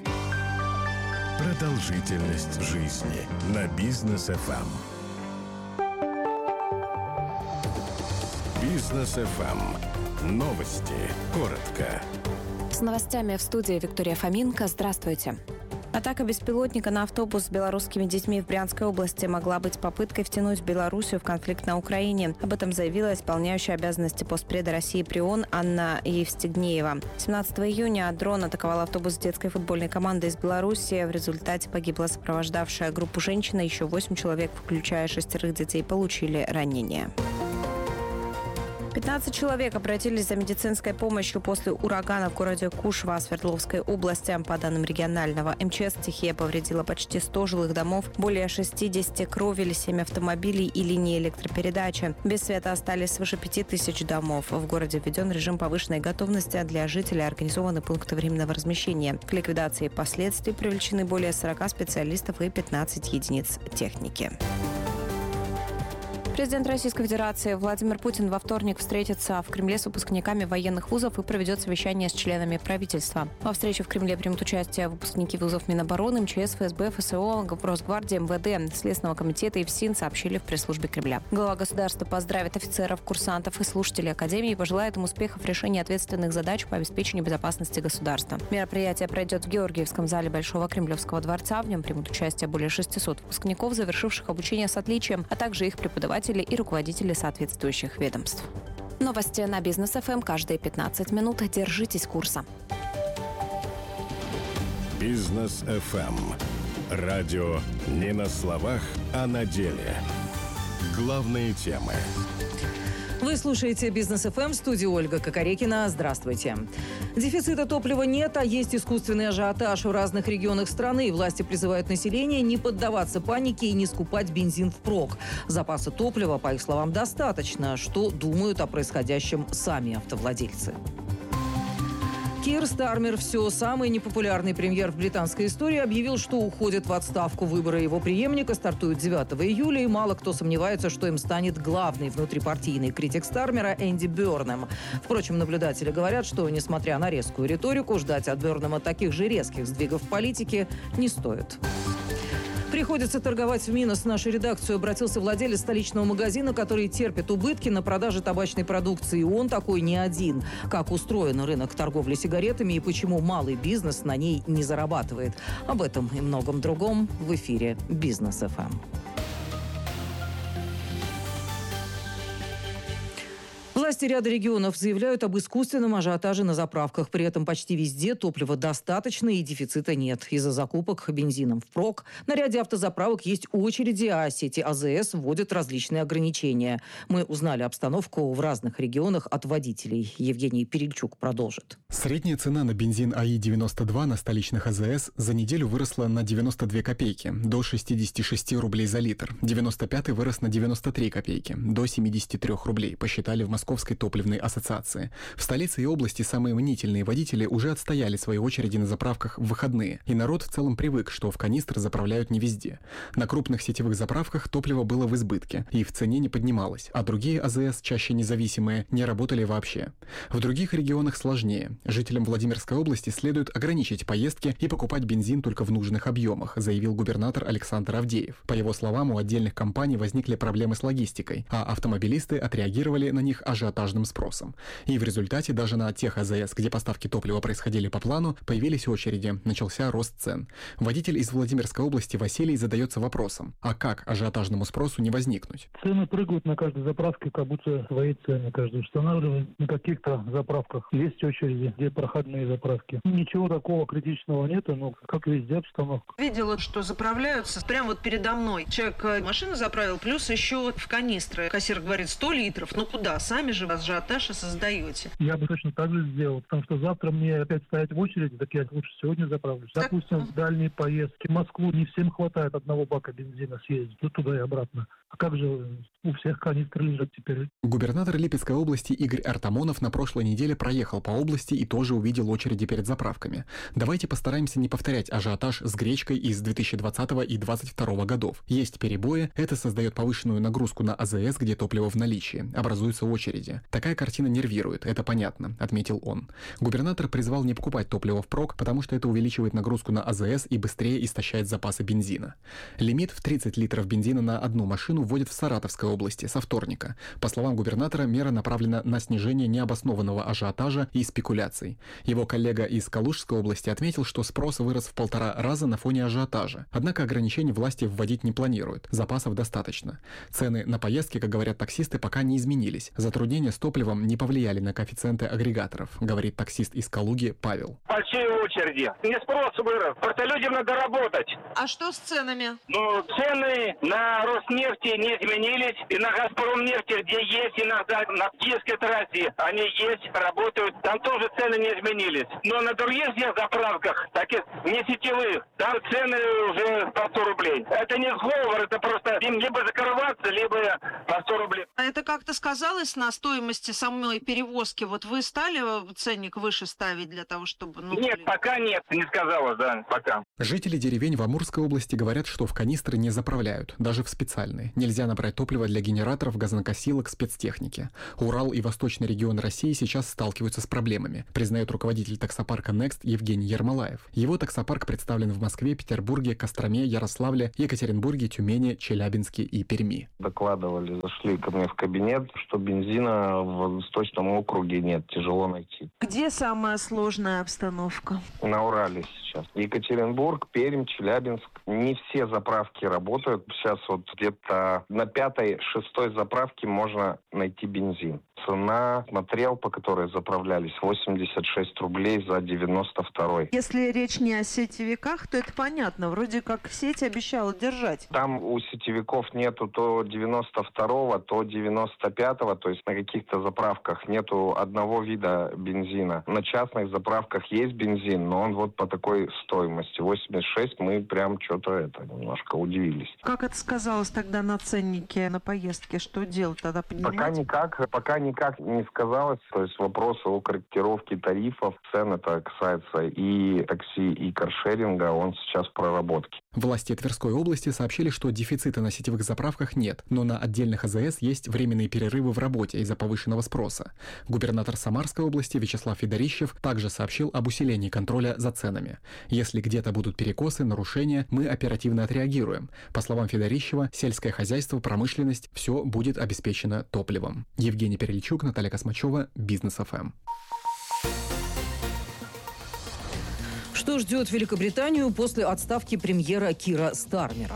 Продолжительность жизни на Бизнес эф эм. Бизнес эф эм. Новости. Коротко. С новостями в студии Виктория Фоменко. Здравствуйте. Атака беспилотника на автобус с белорусскими детьми в Брянской области могла быть попыткой втянуть Белоруссию в конфликт на Украине. Об этом заявила исполняющая обязанности постпреда России при ООН Анна Евстигнеева. семнадцатого июня дрон атаковал автобус детской футбольной команды из Беларуси. В результате погибла сопровождавшая группу женщина. Еще восемь человек, включая шестерых детей, получили ранения. пятнадцать человек обратились за медицинской помощью после урагана в городе Кушва Свердловской области. По данным регионального эм че эс, стихия повредила почти сто жилых домов, более шестьдесят кровель, семь автомобилей и линии электропередачи. Без света остались свыше пяти тысяч домов. В городе введен режим повышенной готовности. Для жителей организованы пункты временного размещения. К ликвидации последствий привлечены более сорока специалистов и пятнадцать единиц техники. Президент Российской Федерации Владимир Путин во вторник встретится в Кремле с выпускниками военных вузов и проведет совещание с членами правительства. Во встрече в Кремле примут участие выпускники вузов Минобороны, эм че эс, эф эс бэ, эф эс о, Росгвардии, эм вэ дэ, Следственного комитета и ФСИН, сообщили в пресс-службе Кремля. Глава государства поздравит офицеров, курсантов и слушателей Академии и пожелает им успехов в решении ответственных задач по обеспечению безопасности государства. Мероприятие пройдет в Георгиевском зале Большого Кремлевского дворца. В нем примут участие более шестисот выпускников, завершивших обучение с отличием, а также их преподаватели и руководители соответствующих ведомств. Новости на Бизнес эф эм каждые пятнадцать минут. Держитесь курса. Бизнес эф эм. Радио не на словах, а на деле. Главные темы. Вы слушаете Бизнес эф эм, в студии Ольга Кокорекина. Здравствуйте. Дефицита топлива нет, а есть искусственный ажиотаж в разных регионах страны. Власти призывают население не поддаваться панике и не скупать бензин впрок. Запаса топлива, по их словам, достаточно. Что думают о происходящем сами автовладельцы? Кир Стармер, все самый непопулярный премьер в британской истории, объявил, что уходит в отставку. Выборы его преемника стартуют девятого июля, и мало кто сомневается, что им станет главный внутрипартийный критик Стармера Энди Бёрнэм. Впрочем, наблюдатели говорят, что, несмотря на резкую риторику, ждать от Бёрнэма таких же резких сдвигов в политике не стоит. Приходится торговать в минус. В нашу редакцию обратился владелец столичного магазина, который терпит убытки на продаже табачной продукции. И он такой не один. Как устроен рынок торговли сигаретами и почему малый бизнес на ней не зарабатывает. Об этом и многом другом в эфире Бизнес эф эм. Власти ряда регионов заявляют об искусственном ажиотаже на заправках. При этом почти везде топлива достаточно и дефицита нет. Из-за закупок бензином впрок на ряде автозаправок есть очереди, а сети а зэ эс вводят различные ограничения. Мы узнали обстановку в разных регионах от водителей. Евгений Перельчук продолжит. Средняя цена на бензин а и девяносто два на столичных а зэ эс за неделю выросла на девяносто две копейки, до шестидесяти шести рублей за литр. девяносто пятый вырос на девяносто три копейки, до семидесяти трёх рублей, посчитали в Московской топливной ассоциации. В столице и области самые мнительные водители уже отстояли свои очереди на заправках в выходные. И народ в целом привык, что в канистры заправляют не везде. На крупных сетевых заправках топливо было в избытке и в цене не поднималось, а другие а зэ эс, чаще независимые, не работали вообще. В других регионах сложнее. Жителям Владимирской области следует ограничить поездки и покупать бензин только в нужных объемах, заявил губернатор Александр Авдеев. По его словам, у отдельных компаний возникли проблемы с логистикой, а автомобилисты отреагировали на них ажиотажным спросом. И в результате даже на тех а зэ эс, где поставки топлива происходили по плану, появились очереди, начался рост цен. Водитель из Владимирской области Василий задается вопросом, а как ажиотажному спросу не возникнуть? Цены прыгают на каждой заправке, как будто свои цены каждый устанавливает. На каких-то заправках есть очереди, где проходные заправки. Ничего такого критичного нету, но как везде обстановка. Видела, что заправляются прямо вот передо мной. Человек машину заправил, плюс еще в канистры. Кассир говорит сто литров. Ну куда? Сами же ажиотаж и создаете. Я бы точно так же сделал, потому что завтра мне опять стоять в очереди, так я лучше сегодня заправлюсь. Так... Допустим, в дальние поездки в Москву не всем хватает одного бака бензина съездить, ну туда и обратно. А как же у всех канистры лежат теперь? Губернатор Липецкой области Игорь Артамонов на прошлой неделе проехал по области и тоже увидел очереди перед заправками. Давайте постараемся не повторять ажиотаж с гречкой из две тысячи двадцатого и две тысячи двадцать второго годов. Есть перебои, это создает повышенную нагрузку на а зэ эс, где топливо в наличии, образуются очереди. Такая картина нервирует, это понятно, отметил он. Губернатор призвал не покупать топливо впрок, потому что это увеличивает нагрузку на а зэ эс и быстрее истощает запасы бензина. Лимит в тридцать литров бензина на одну машину вводят в Саратовской области со вторника. По словам губернатора, мера направлена на снижение необоснованного ажиотажа и спекуляций. Его коллега из Калужской области отметил, что спрос вырос в полтора раза на фоне ажиотажа. Однако ограничений власти вводить не планируют, запасов достаточно. Цены на поездки, как говорят таксисты, пока не изменились. Затруднения с топливом не повлияли на коэффициенты агрегаторов, говорит таксист из Калуги Павел. По всей очереди. Не спрос вырос, просто людям надо работать. А что с ценами? Ну, цены на Роснефти не изменились, и на Газпромнефти, где есть иногда на Киевской трассе, они есть, работают, там тоже цены не изменились. Но на других заправках, таких не сетевых, там цены уже по сто рублей. Это не сговор, это просто им либо закрываться, либо по сто рублей. А это как-то сказалось на стоимости самой перевозки? Вот вы стали ценник выше ставить для того, чтобы... Ну, нет, пока нет, не сказалось, да, пока. Жители деревень в Амурской области говорят, что в канистры не заправляют, даже в специальные. Нельзя набрать топливо для генераторов, газонокосилок, спецтехники. Урал и восточный регион России сейчас сталкиваются с проблемами, признает руководитель таксопарка Next Евгений Ермолаев. Его таксопарк представлен в Москве, Петербурге, Костроме, Ярославле, Екатеринбурге, Тюмени, Челябинске и Перми. Докладывали, зашли ко мне в кабинет, что бензина в Восточном округе нет, тяжело найти. Где самая сложная обстановка? На Урале сейчас. Екатеринбург, Пермь, Челябинск. Не все заправки работают. Сейчас вот где-то на пятой, шестой заправке можно найти бензин. Цена, смотрел, по которой заправлялись, восемьдесят шесть рублей за девяносто второй. Если речь не о сетевиках, то это понятно. Вроде как сеть обещала держать. Там у сетевиков нету то девяносто второго, то девяносто пятого. То есть на каких-то заправках нету одного вида бензина. На частных заправках есть бензин, но он вот по такой стоимости. восемьдесят шесть, мы прям что-то это немножко удивились. Как это сказалось тогда на ценнике на поездке? Что делать тогда, понимаете? Пока никак, пока никак не сказалось. То есть вопросы о корректировке тарифов, цен, это касается и такси, и каршеринга, он сейчас в проработке. Власти Тверской области сообщили, что дефицита на сетевых заправках нет, но на отдельных АЗС есть временные перерывы в работе из-за повышенного спроса. Губернатор Самарской области Вячеслав Федорищев также сообщил об усилении контроля за ценами. Если где-то будут перекосы, нарушения, мы оперативно отреагируем. По словам Федорищева, сельское хозяйство, промышленность – все будет обеспечено топливом. Евгений Перельчук, Наталья Космачева, Бизнес эф эм. Что ждет Великобританию после отставки премьера Кира Стармера?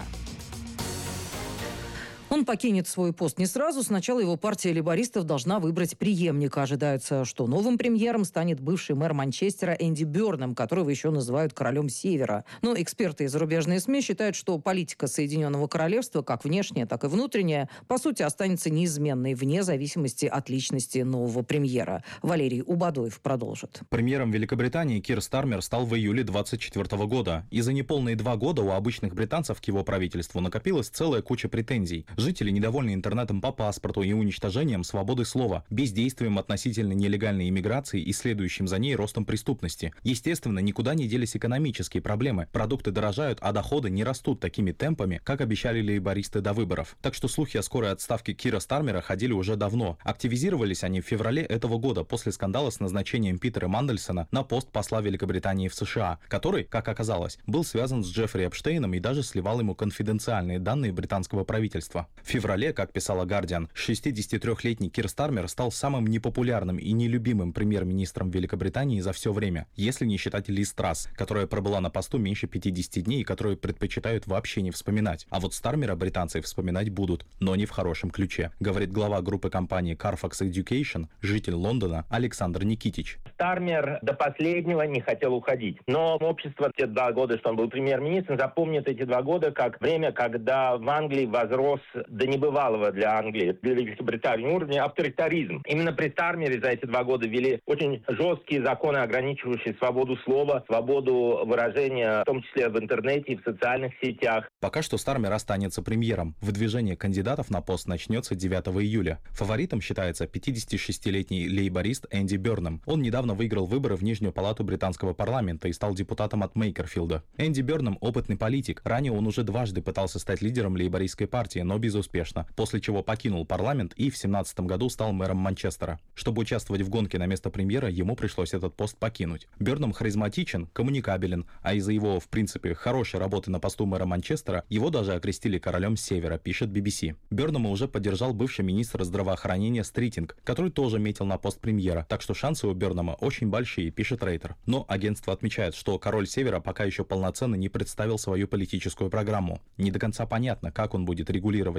Он покинет свой пост не сразу. Сначала его партия лейбористов должна выбрать преемника. Ожидается, что новым премьером станет бывший мэр Манчестера Энди Бёрнам, которого еще называют королем Севера. Но эксперты и зарубежные СМИ считают, что политика Соединенного Королевства, как внешняя, так и внутренняя, по сути, останется неизменной вне зависимости от личности нового премьера. Валерий Убадоев продолжит. Премьером Великобритании Кир Стармер стал в июле двадцать четвёртого года. И за неполные два года у обычных британцев к его правительству накопилась целая куча претензий. Жители недовольны интернетом по паспорту и уничтожением свободы слова, бездействием относительно нелегальной иммиграции и следующим за ней ростом преступности. Естественно, никуда не делись экономические проблемы. Продукты дорожают, а доходы не растут такими темпами, как обещали лейбористы до выборов. Так что слухи о скорой отставке Кира Стармера ходили уже давно. Активизировались они в феврале этого года после скандала с назначением Питера Мандельсона на пост посла Великобритании в США, который, как оказалось, был связан с Джеффри Эпштейном и даже сливал ему конфиденциальные данные британского правительства. В феврале, как писала Guardian, шестидесятитрёхлетний Кир Стармер стал самым непопулярным и нелюбимым премьер-министром Великобритании за все время, если не считать Лиз Трасс, которая пробыла на посту меньше пятидесяти дней и которую предпочитают вообще не вспоминать. А вот Стармера британцы вспоминать будут, но не в хорошем ключе, говорит глава группы компании Carfax Education, житель Лондона Александр Никитич. Стармер до последнего не хотел уходить, но общество те два года, что он был премьер-министром, запомнит эти два года как время, когда в Англии возрос до небывалого для Англии, для Великобритании уровня авторитаризм. Именно при Стармере за эти два года ввели очень жесткие законы, ограничивающие свободу слова, свободу выражения, в том числе в интернете и в социальных сетях. Пока что Стармер останется премьером. Выдвижение кандидатов на пост начнется девятого июля. Фаворитом считается пятидесятишестилетний лейборист Энди Бёрнам. Он недавно выиграл выборы в Нижнюю палату британского парламента и стал депутатом от Мейкерфилда. Энди Бёрнам – опытный политик. Ранее он уже дважды пытался стать лидером лейбористской партии, но безуспешно, после чего покинул парламент и в семнадцатом году стал мэром Манчестера. Чтобы участвовать в гонке на место премьера, ему пришлось этот пост покинуть. Бёрнам харизматичен, коммуникабелен, а из-за его, в принципе, хорошей работы на посту мэра Манчестера, его даже окрестили королем Севера, пишет би би си. Бёрнама уже поддержал бывший министр здравоохранения Стритинг, который тоже метил на пост премьера, так что шансы у Бёрнама очень большие, пишет Рейтер. Но агентство отмечает, что король Севера пока еще полноценно не представил свою политическую программу. Не до конца понятно, как он будет регулировать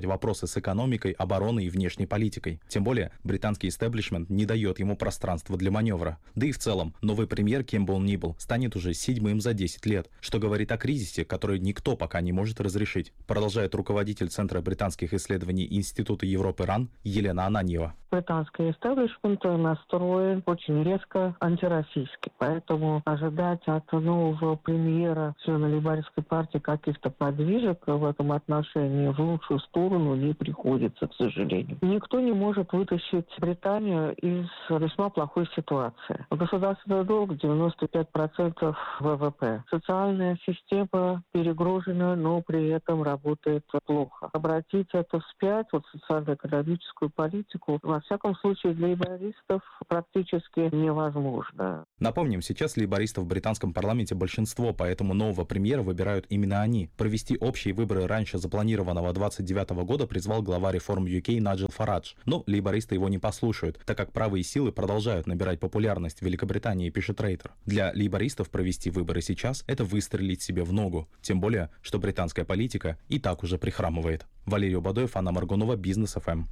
вопросы с экономикой, обороной и внешней политикой. Тем более, британский истеблишмент не дает ему пространства для маневра. Да и в целом, новый премьер кем бы он ни был, станет уже седьмым за десять лет, что говорит о кризисе, который никто пока не может разрешить. Продолжает руководитель Центра британских исследований Института Европы РАН Елена Ананьева. Британский истеблишмент настроен очень резко антироссийский, поэтому ожидать от нового премьера, члена лейбористской партии, каких-то подвижек в этом отношении в лучшую сторону не приходится, к сожалению. Никто не может вытащить Британию из весьма плохой ситуации. Государственный долг девяносто пять процентов ВВП. Социальная система перегружена, но при этом работает плохо. Обратить это вспять, вот социально-экономическую политику, во всяком случае для лейбористов практически невозможно. Напомним, сейчас лейбористов в британском парламенте большинство, поэтому нового премьера выбирают именно они. Провести общие выборы раньше запланированного двадцать девятого года призвал глава реформ ю кей Наджел Фарадж. Но лейбористы его не послушают, так как правые силы продолжают набирать популярность в Великобритании, пишет Рейтер. Для лейбористов провести выборы сейчас – это выстрелить себе в ногу. Тем более, что британская политика и так уже прихрамывает. Валерий Бадоев, Анна Маргунова, Бизнес эф эм.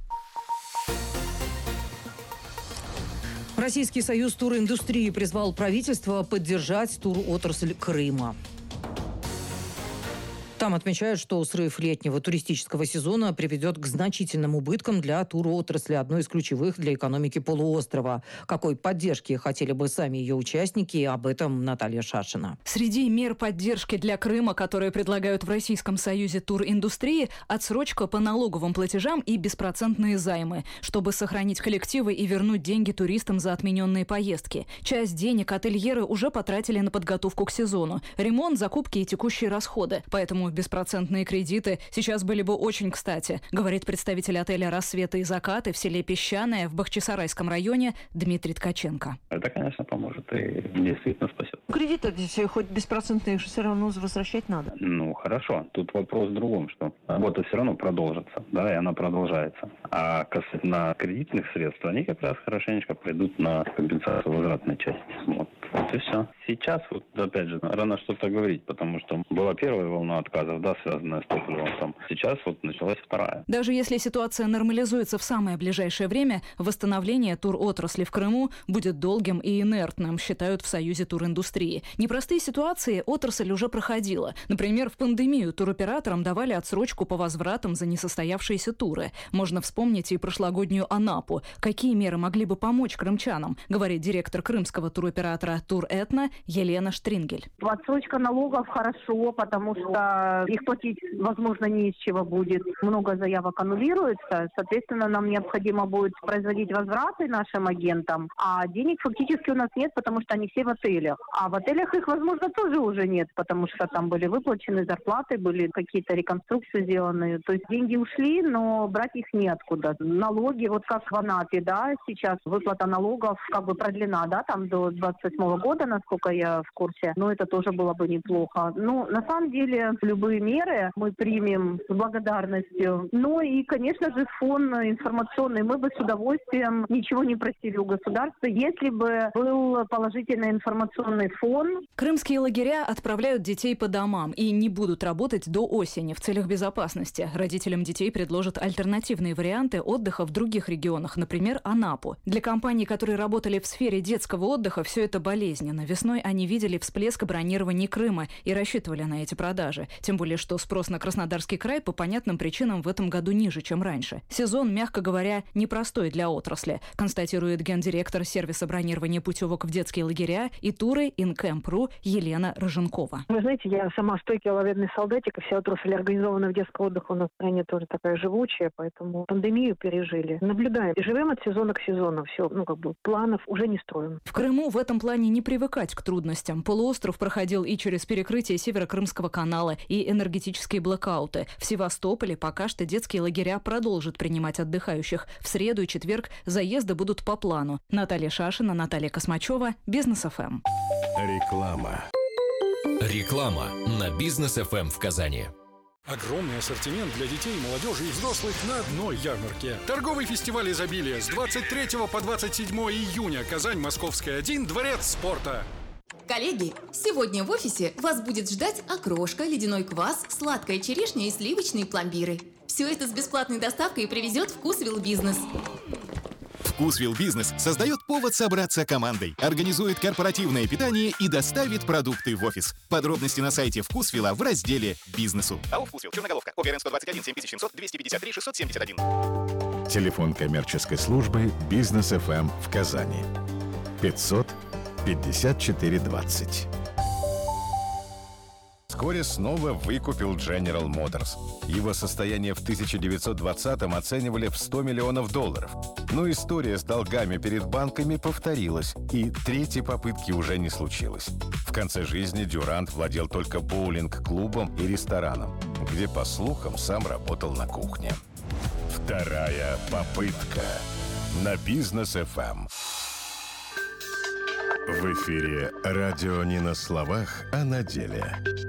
Российский союз туриндустрии призвал правительство поддержать туротрасль Крыма. Там отмечают, что срыв летнего туристического сезона приведет к значительным убыткам для туротрасли, одной из ключевых для экономики полуострова. Какой поддержки хотели бы сами ее участники, об этом Наталья Шашина. Среди мер поддержки для Крыма, которые предлагают в Российском союзе туриндустрии, отсрочка по налоговым платежам и беспроцентные займы, чтобы сохранить коллективы и вернуть деньги туристам за отмененные поездки. Часть денег ательеры уже потратили на подготовку к сезону, ремонт, закупки и текущие расходы. Поэтому беспроцентные кредиты сейчас были бы очень кстати, говорит представитель отеля «Рассветы и закаты» в селе Песчаное в Бахчисарайском районе Дмитрий Ткаченко. Это, конечно, поможет и действительно спасет. Кредиты здесь хоть беспроцентные все равно возвращать надо. Ну, хорошо. Тут вопрос в другом, что работа все равно продолжится, да, и она продолжается. А касательно кредитных средств, они как раз хорошенечко пойдут на компенсацию возвратной части. Вот. Вот и все. Сейчас, вот, опять же, рано что-то говорить, потому что была первая волна отказов, да, связанная с топливом. Там. Сейчас вот началась вторая. Даже если ситуация нормализуется в самое ближайшее время, восстановление туротрасли в Крыму будет долгим и инертным, считают в Союзе туриндустрии. Непростые ситуации отрасль уже проходила. Например, в пандемию туроператорам давали отсрочку по возвратам за несостоявшиеся туры. Можно вспомнить и прошлогоднюю Анапу. Какие меры могли бы помочь крымчанам, говорит директор крымского туроператора «Туретно» Елена Штрингель. Отсрочка налогов хорошо, потому что их платить, возможно, не из чего будет. Много заявок аннулируется, соответственно, нам необходимо будет производить возвраты нашим агентам, а денег фактически у нас нет, потому что они все в отелях. А в отелях их, возможно, тоже уже нет, потому что там были выплачены зарплаты, были какие-то реконструкции сделаны. То есть деньги ушли, но брать их неоткуда. Налоги, вот как в Анапе, да, сейчас выплата налогов как бы продлена, да, там до двадцать восьмого года, насколько я в курсе, но это тоже было бы неплохо. Ну, на самом деле, любые меры мы примем с благодарностью. Ну и, конечно же, фон информационный. Мы бы с удовольствием ничего не просили у государства, если бы был положительный информационный фон. Крымские лагеря отправляют детей по домам и не будут работать до осени в целях безопасности. Родителям детей предложат альтернативные варианты отдыха в других регионах, например, Анапу. Для компаний, которые работали в сфере детского отдыха, все это болезненно. Весной они видели всплеск бронирования Крыма и рассчитывали на эти продажи. Тем более, что спрос на Краснодарский край по понятным причинам в этом году ниже, чем раньше. Сезон, мягко говоря, непростой для отрасли, констатирует гендиректор сервиса бронирования путевок в детские лагеря и туры Инкэмп.ру Елена Роженкова. Вы знаете, я сама стойкий лаведный солдатик, и вся отрасль организованного детского отдыха у нас в стране тоже такая живучая, поэтому пандемию пережили. Наблюдаем и живем от сезона к сезону. Все, ну как бы планов уже не строим. В Крыму в этом плане не привыкать к трудностям. Полуостров проходил и через перекрытие Северо-Крымского канала, и энергетические блэкауты. В Севастополе пока что детские лагеря продолжат принимать отдыхающих. В среду и четверг заезды будут по плану. Наталья Шашина, Наталья Космачева, Бизнес эф эм. Реклама. Реклама на Бизнес эф эм в Казани. Огромный ассортимент для детей, молодежи и взрослых на одной ярмарке. Торговый фестиваль изобилия с двадцать третьего по двадцать седьмое июня. Казань, Московская, один, Дворец спорта. Коллеги, сегодня в офисе вас будет ждать окрошка, ледяной квас, сладкая черешня и сливочные пломбиры. Все это с бесплатной доставкой привезет «Вкусвилл Бизнес». «Вкусвилл Бизнес» создает повод собраться командой, организует корпоративное питание и доставит продукты в офис. Подробности на сайте «Вкусвилла» в разделе «Бизнесу». АО «Вкусвилл», Черноголовка, ОГРН сто двадцать один семь тысяч семьсот двести пятьдесят три шестьсот семьдесят один. Телефон коммерческой службы «Бизнес эф эм» в Казани. пятьсот пятьдесят четыре двадцать. Вскоре снова выкупил General Motors. Его состояние в тысяча девятьсот двадцатом оценивали в сто миллионов долларов. Но история с долгами перед банками повторилась, и третьей попытки уже не случилось. В конце жизни Дюрант владел только боулинг-клубом и рестораном, где, по слухам, сам работал на кухне. Вторая попытка на Бизнес эф эм. В эфире радио не на словах, а на деле.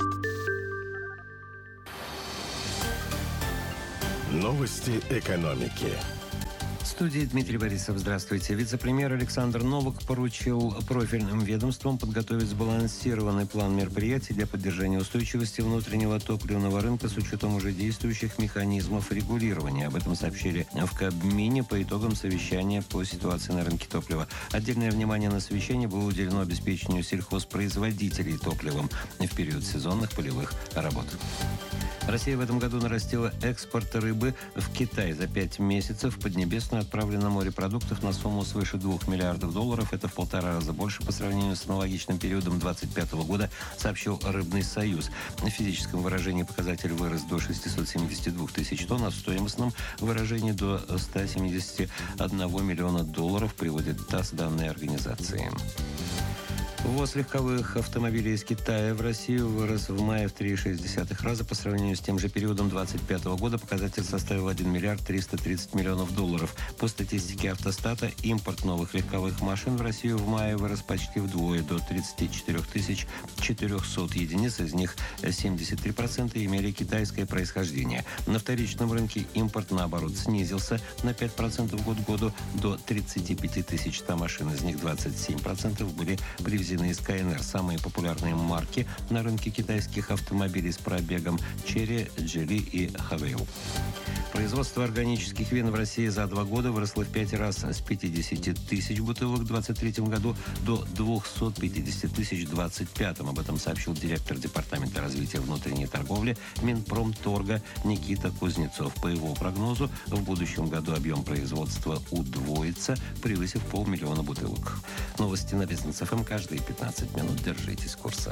Новости экономики. В студии Дмитрий Борисов. Здравствуйте. Вице-премьер Александр Новак поручил профильным ведомствам подготовить сбалансированный план мероприятий для поддержания устойчивости внутреннего топливного рынка с учетом уже действующих механизмов регулирования. Об этом сообщили в Кабмине по итогам совещания по ситуации на рынке топлива. Отдельное внимание на совещании было уделено обеспечению сельхозпроизводителей топливом в период сезонных полевых работ. Россия в этом году нарастила экспорт рыбы в Китай. За пять месяцев в Поднебесную отправлено морепродуктов на сумму свыше двух миллиардов долларов. Это в полтора раза больше по сравнению с аналогичным периодом двадцать пятого года, сообщил Рыбный союз. В физическом выражении показатель вырос до шестисот семидесяти двух тысяч тонн, а в стоимостном выражении до ста семидесяти одного миллиона долларов, приводит ТАСС данные организации. Ввоз легковых автомобилей из Китая в Россию вырос в мае в три целых шесть десятых раза. По сравнению с тем же периодом двадцать пятого года показатель составил один миллиард триста тридцать миллионов долларов. По статистике Автостата, импорт новых легковых машин в Россию в мае вырос почти вдвое, до тридцати четырёх тысяч четырёхсот единиц. Из них семьдесят три процента имели китайское происхождение. На вторичном рынке импорт, наоборот, снизился на пять процентов год к году, до тридцати пяти тысяч ста машин. Из них двадцать семь процентов были привезены из КНР. Самые популярные марки на рынке китайских автомобилей с пробегом Chery, Geely и Haval. Производство органических вин в России за два года выросло в пять раз, с пятидесяти тысяч бутылок в двадцать третьем году до двухсот пятидесяти тысяч в двадцать пятом. Об этом сообщил директор Департамента развития внутренней торговли Минпромторга Никита Кузнецов. По его прогнозу, в будущем году объем производства удвоится, превысив полмиллиона бутылок. Новости на Бизнес эф эм каждые пятнадцать минут. Держитесь курса.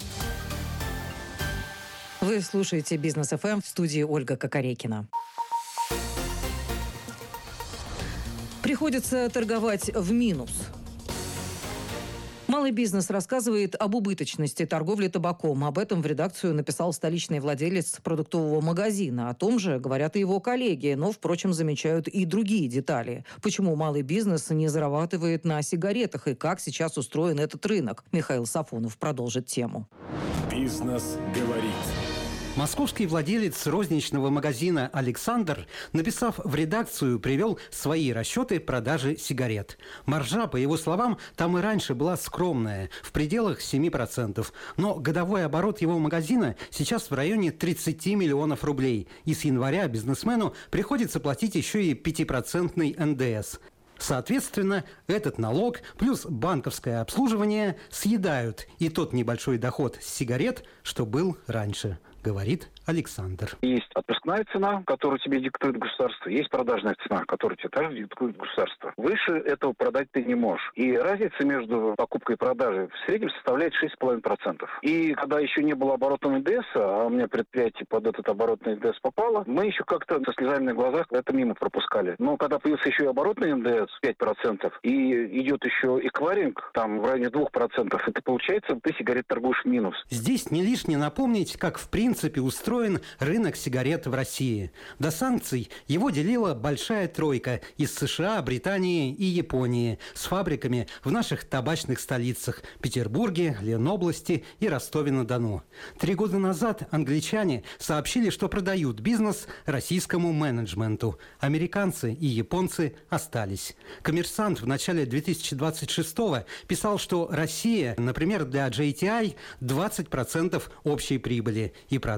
Вы слушаете Бизнес эф эм, в студии Ольга Кокорекина. Приходится торговать в минус. Малый бизнес рассказывает об убыточности торговли табаком. Об этом в редакцию написал столичный владелец продуктового магазина. О том же говорят и его коллеги, но, впрочем, замечают и другие детали. Почему малый бизнес не зарабатывает на сигаретах и как сейчас устроен этот рынок? Михаил Сафонов продолжит тему. Бизнес говорит. Московский владелец розничного магазина «Александр», написав в редакцию, привел свои расчеты продажи сигарет. Маржа, по его словам, там и раньше была скромная, в пределах семи процентов. Но годовой оборот его магазина сейчас в районе тридцати миллионов рублей. И с января бизнесмену приходится платить еще и пятипроцентный эн дэ эс. Соответственно, этот налог плюс банковское обслуживание съедают и тот небольшой доход с сигарет, что был раньше, говорит Александр. Есть отпускная цена, которую тебе диктует государство, есть продажная цена, которую тебе также диктует государство. Выше этого продать ты не можешь. И разница между покупкой и продажей в среднем составляет шесть целых пять десятых процента. И когда еще не было оборотного эн дэ эс, а у меня предприятие под этот оборотный эн дэ эс попало, мы еще как-то со слезами на глазах это мимо пропускали. Но когда появился еще и оборотный эн дэ эс пять процентов и идет еще эквайринг, там в районе двух процентов, это получается, ты сигарет торгуешь в минус. Здесь не лишне напомнить, как в принципе устроен рынок сигарет в России. До санкций его делила большая тройка из США, Британии и Японии с фабриками в наших табачных столицах – Петербурге, Ленобласти и Ростове-на-Дону. Три года назад англичане сообщили, что продают бизнес российскому менеджменту. Американцы и японцы остались. «Коммерсант» в начале две тысячи двадцать шестого писал, что Россия, например, для джей ти ай двадцать процентов общей прибыли и продажи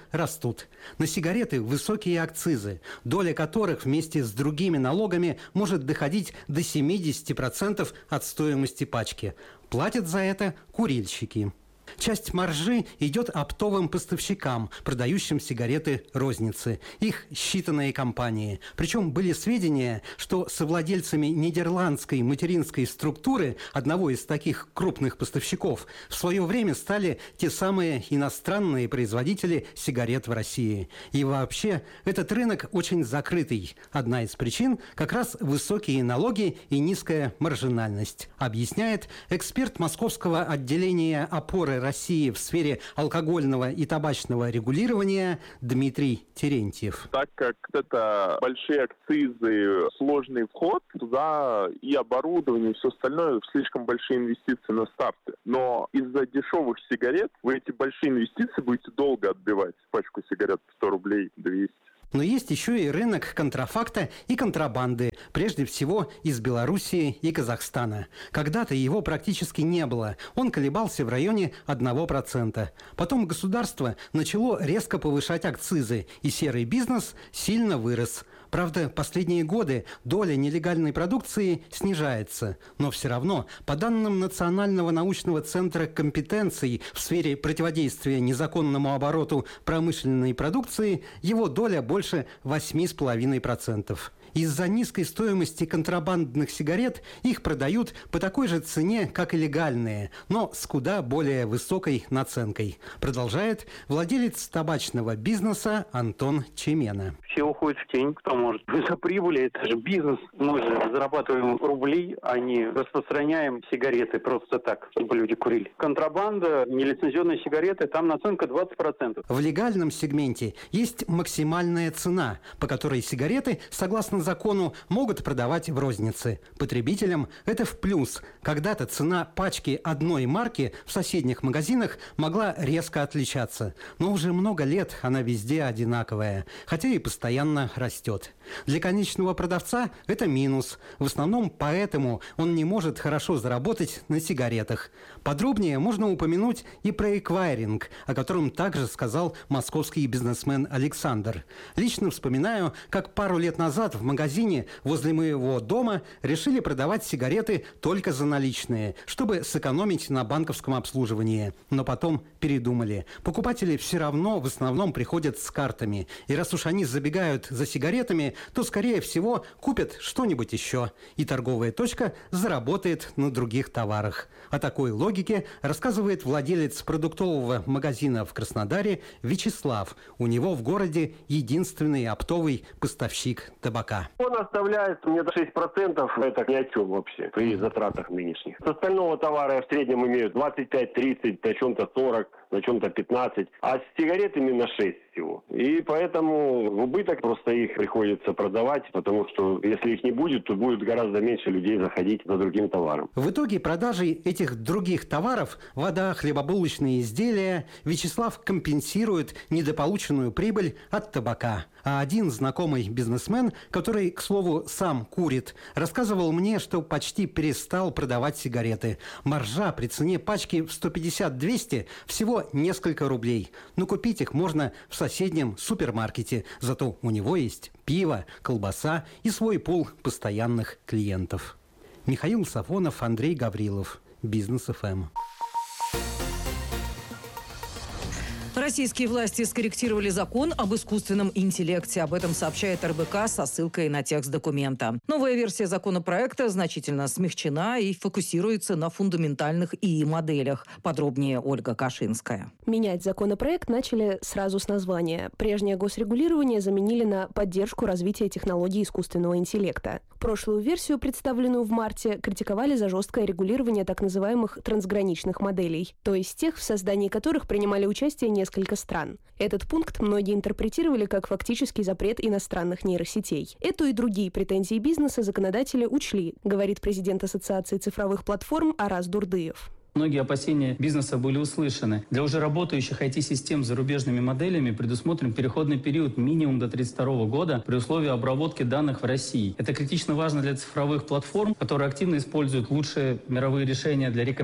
растут. На сигареты высокие акцизы, доля которых вместе с другими налогами может доходить до семидесяти процентов от стоимости пачки. Платят за это курильщики. Часть маржи идет оптовым поставщикам, продающим сигареты розницы. Их считанные компании. Причем были сведения, что совладельцами нидерландской материнской структуры, одного из таких крупных поставщиков, в свое время стали те самые иностранные производители сигарет в России. И вообще, этот рынок очень закрытый. Одна из причин – как раз высокие налоги и низкая маржинальность, объясняет эксперт московского отделения опоры России в сфере алкогольного и табачного регулирования Дмитрий Терентьев. Так как это большие акцизы, сложный вход, туда и оборудование, и все остальное, слишком большие инвестиции на старте. Но из-за дешевых сигарет вы эти большие инвестиции будете долго отбивать. Пачку сигарет сто рублей, двести. Но есть еще и рынок контрафакта и контрабанды, прежде всего из Белоруссии и Казахстана. Когда-то его практически не было, он колебался в районе одного процента. Потом государство начало резко повышать акцизы, и серый бизнес сильно вырос. Правда, последние годы доля нелегальной продукции снижается, но все равно, по данным Национального научного центра компетенций в сфере противодействия незаконному обороту промышленной продукции, его доля больше восемь целых пять десятых процента. Из-за низкой стоимости контрабандных сигарет их продают по такой же цене, как и легальные, но с куда более высокой наценкой. Продолжает владелец табачного бизнеса Антон Чемена. Все уходят в тень, кто может. За прибыли, это же бизнес. Мы же зарабатываем рубли, а не распространяем сигареты просто так, чтобы люди курили. Контрабанда, нелицензионные сигареты, там наценка двадцать процентов. В легальном сегменте есть максимальная цена, по которой сигареты, согласно закону, могут продавать в рознице. Потребителям это в плюс. Когда-то цена пачки одной марки в соседних магазинах могла резко отличаться. Но уже много лет она везде одинаковая, хотя и постоянно растет. Для конечного продавца это минус. В основном поэтому он не может хорошо заработать на сигаретах. Подробнее можно упомянуть и про эквайринг, о котором также сказал московский бизнесмен Александр. Лично вспоминаю, как пару лет назад в магазине возле моего дома решили продавать сигареты только за наличные, чтобы сэкономить на банковском обслуживании. Но потом передумали. Покупатели все равно в основном приходят с картами. И раз уж они забегают за сигаретами, то, скорее всего, купят что-нибудь еще. И торговая точка заработает на других товарах. О такой логике рассказывает владелец продуктового магазина в Краснодаре Вячеслав. У него в городе единственный оптовый поставщик табака. Он оставляет мне шесть процентов, это ни о чем вообще при затратах нынешних. С остального товара я в среднем имею двадцать пять тридцать, на чем-то сорок, на чем-то пятнадцать, а с сигаретами на шесть всего. И поэтому в убыток просто их приходится продавать, потому что если их не будет, то будет гораздо меньше людей заходить за другим товаром. В итоге продажей этих других товаров, вода, хлебобулочные изделия, Вячеслав компенсирует недополученную прибыль от табака. А один знакомый бизнесмен, который, к слову, сам курит, рассказывал мне, что почти перестал продавать сигареты. Маржа при цене пачки в сто пятьдесят - двести всего несколько рублей. Но купить их можно в соседнем супермаркете. Зато у него есть пиво, колбаса и свой пул постоянных клиентов. Михаил Сафонов, Андрей Гаврилов. Бизнес эф эм. Российские власти скорректировали закон об искусственном интеллекте. Об этом сообщает эр бэ ка со ссылкой на текст документа. Новая версия законопроекта значительно смягчена и фокусируется на фундаментальных и и-моделях. Подробнее Ольга Кашинская. Менять законопроект начали сразу с названия. Прежнее госрегулирование заменили на поддержку развития технологий искусственного интеллекта. Прошлую версию, представленную в марте, критиковали за жесткое регулирование так называемых трансграничных моделей, то есть тех, в создании которых принимали участие несколько стран. Этот пункт многие интерпретировали как фактический запрет иностранных нейросетей. Эту и другие претензии бизнеса законодатели учли, говорит президент Ассоциации цифровых платформ Араз Дурдыев. Многие опасения бизнеса были услышаны. Для уже работающих ай ти-систем с зарубежными моделями предусмотрен переходный период минимум до тридцать второго года при условии обработки данных в России. Это критично важно для цифровых платформ, которые активно используют лучшие мировые решения для рекомендаций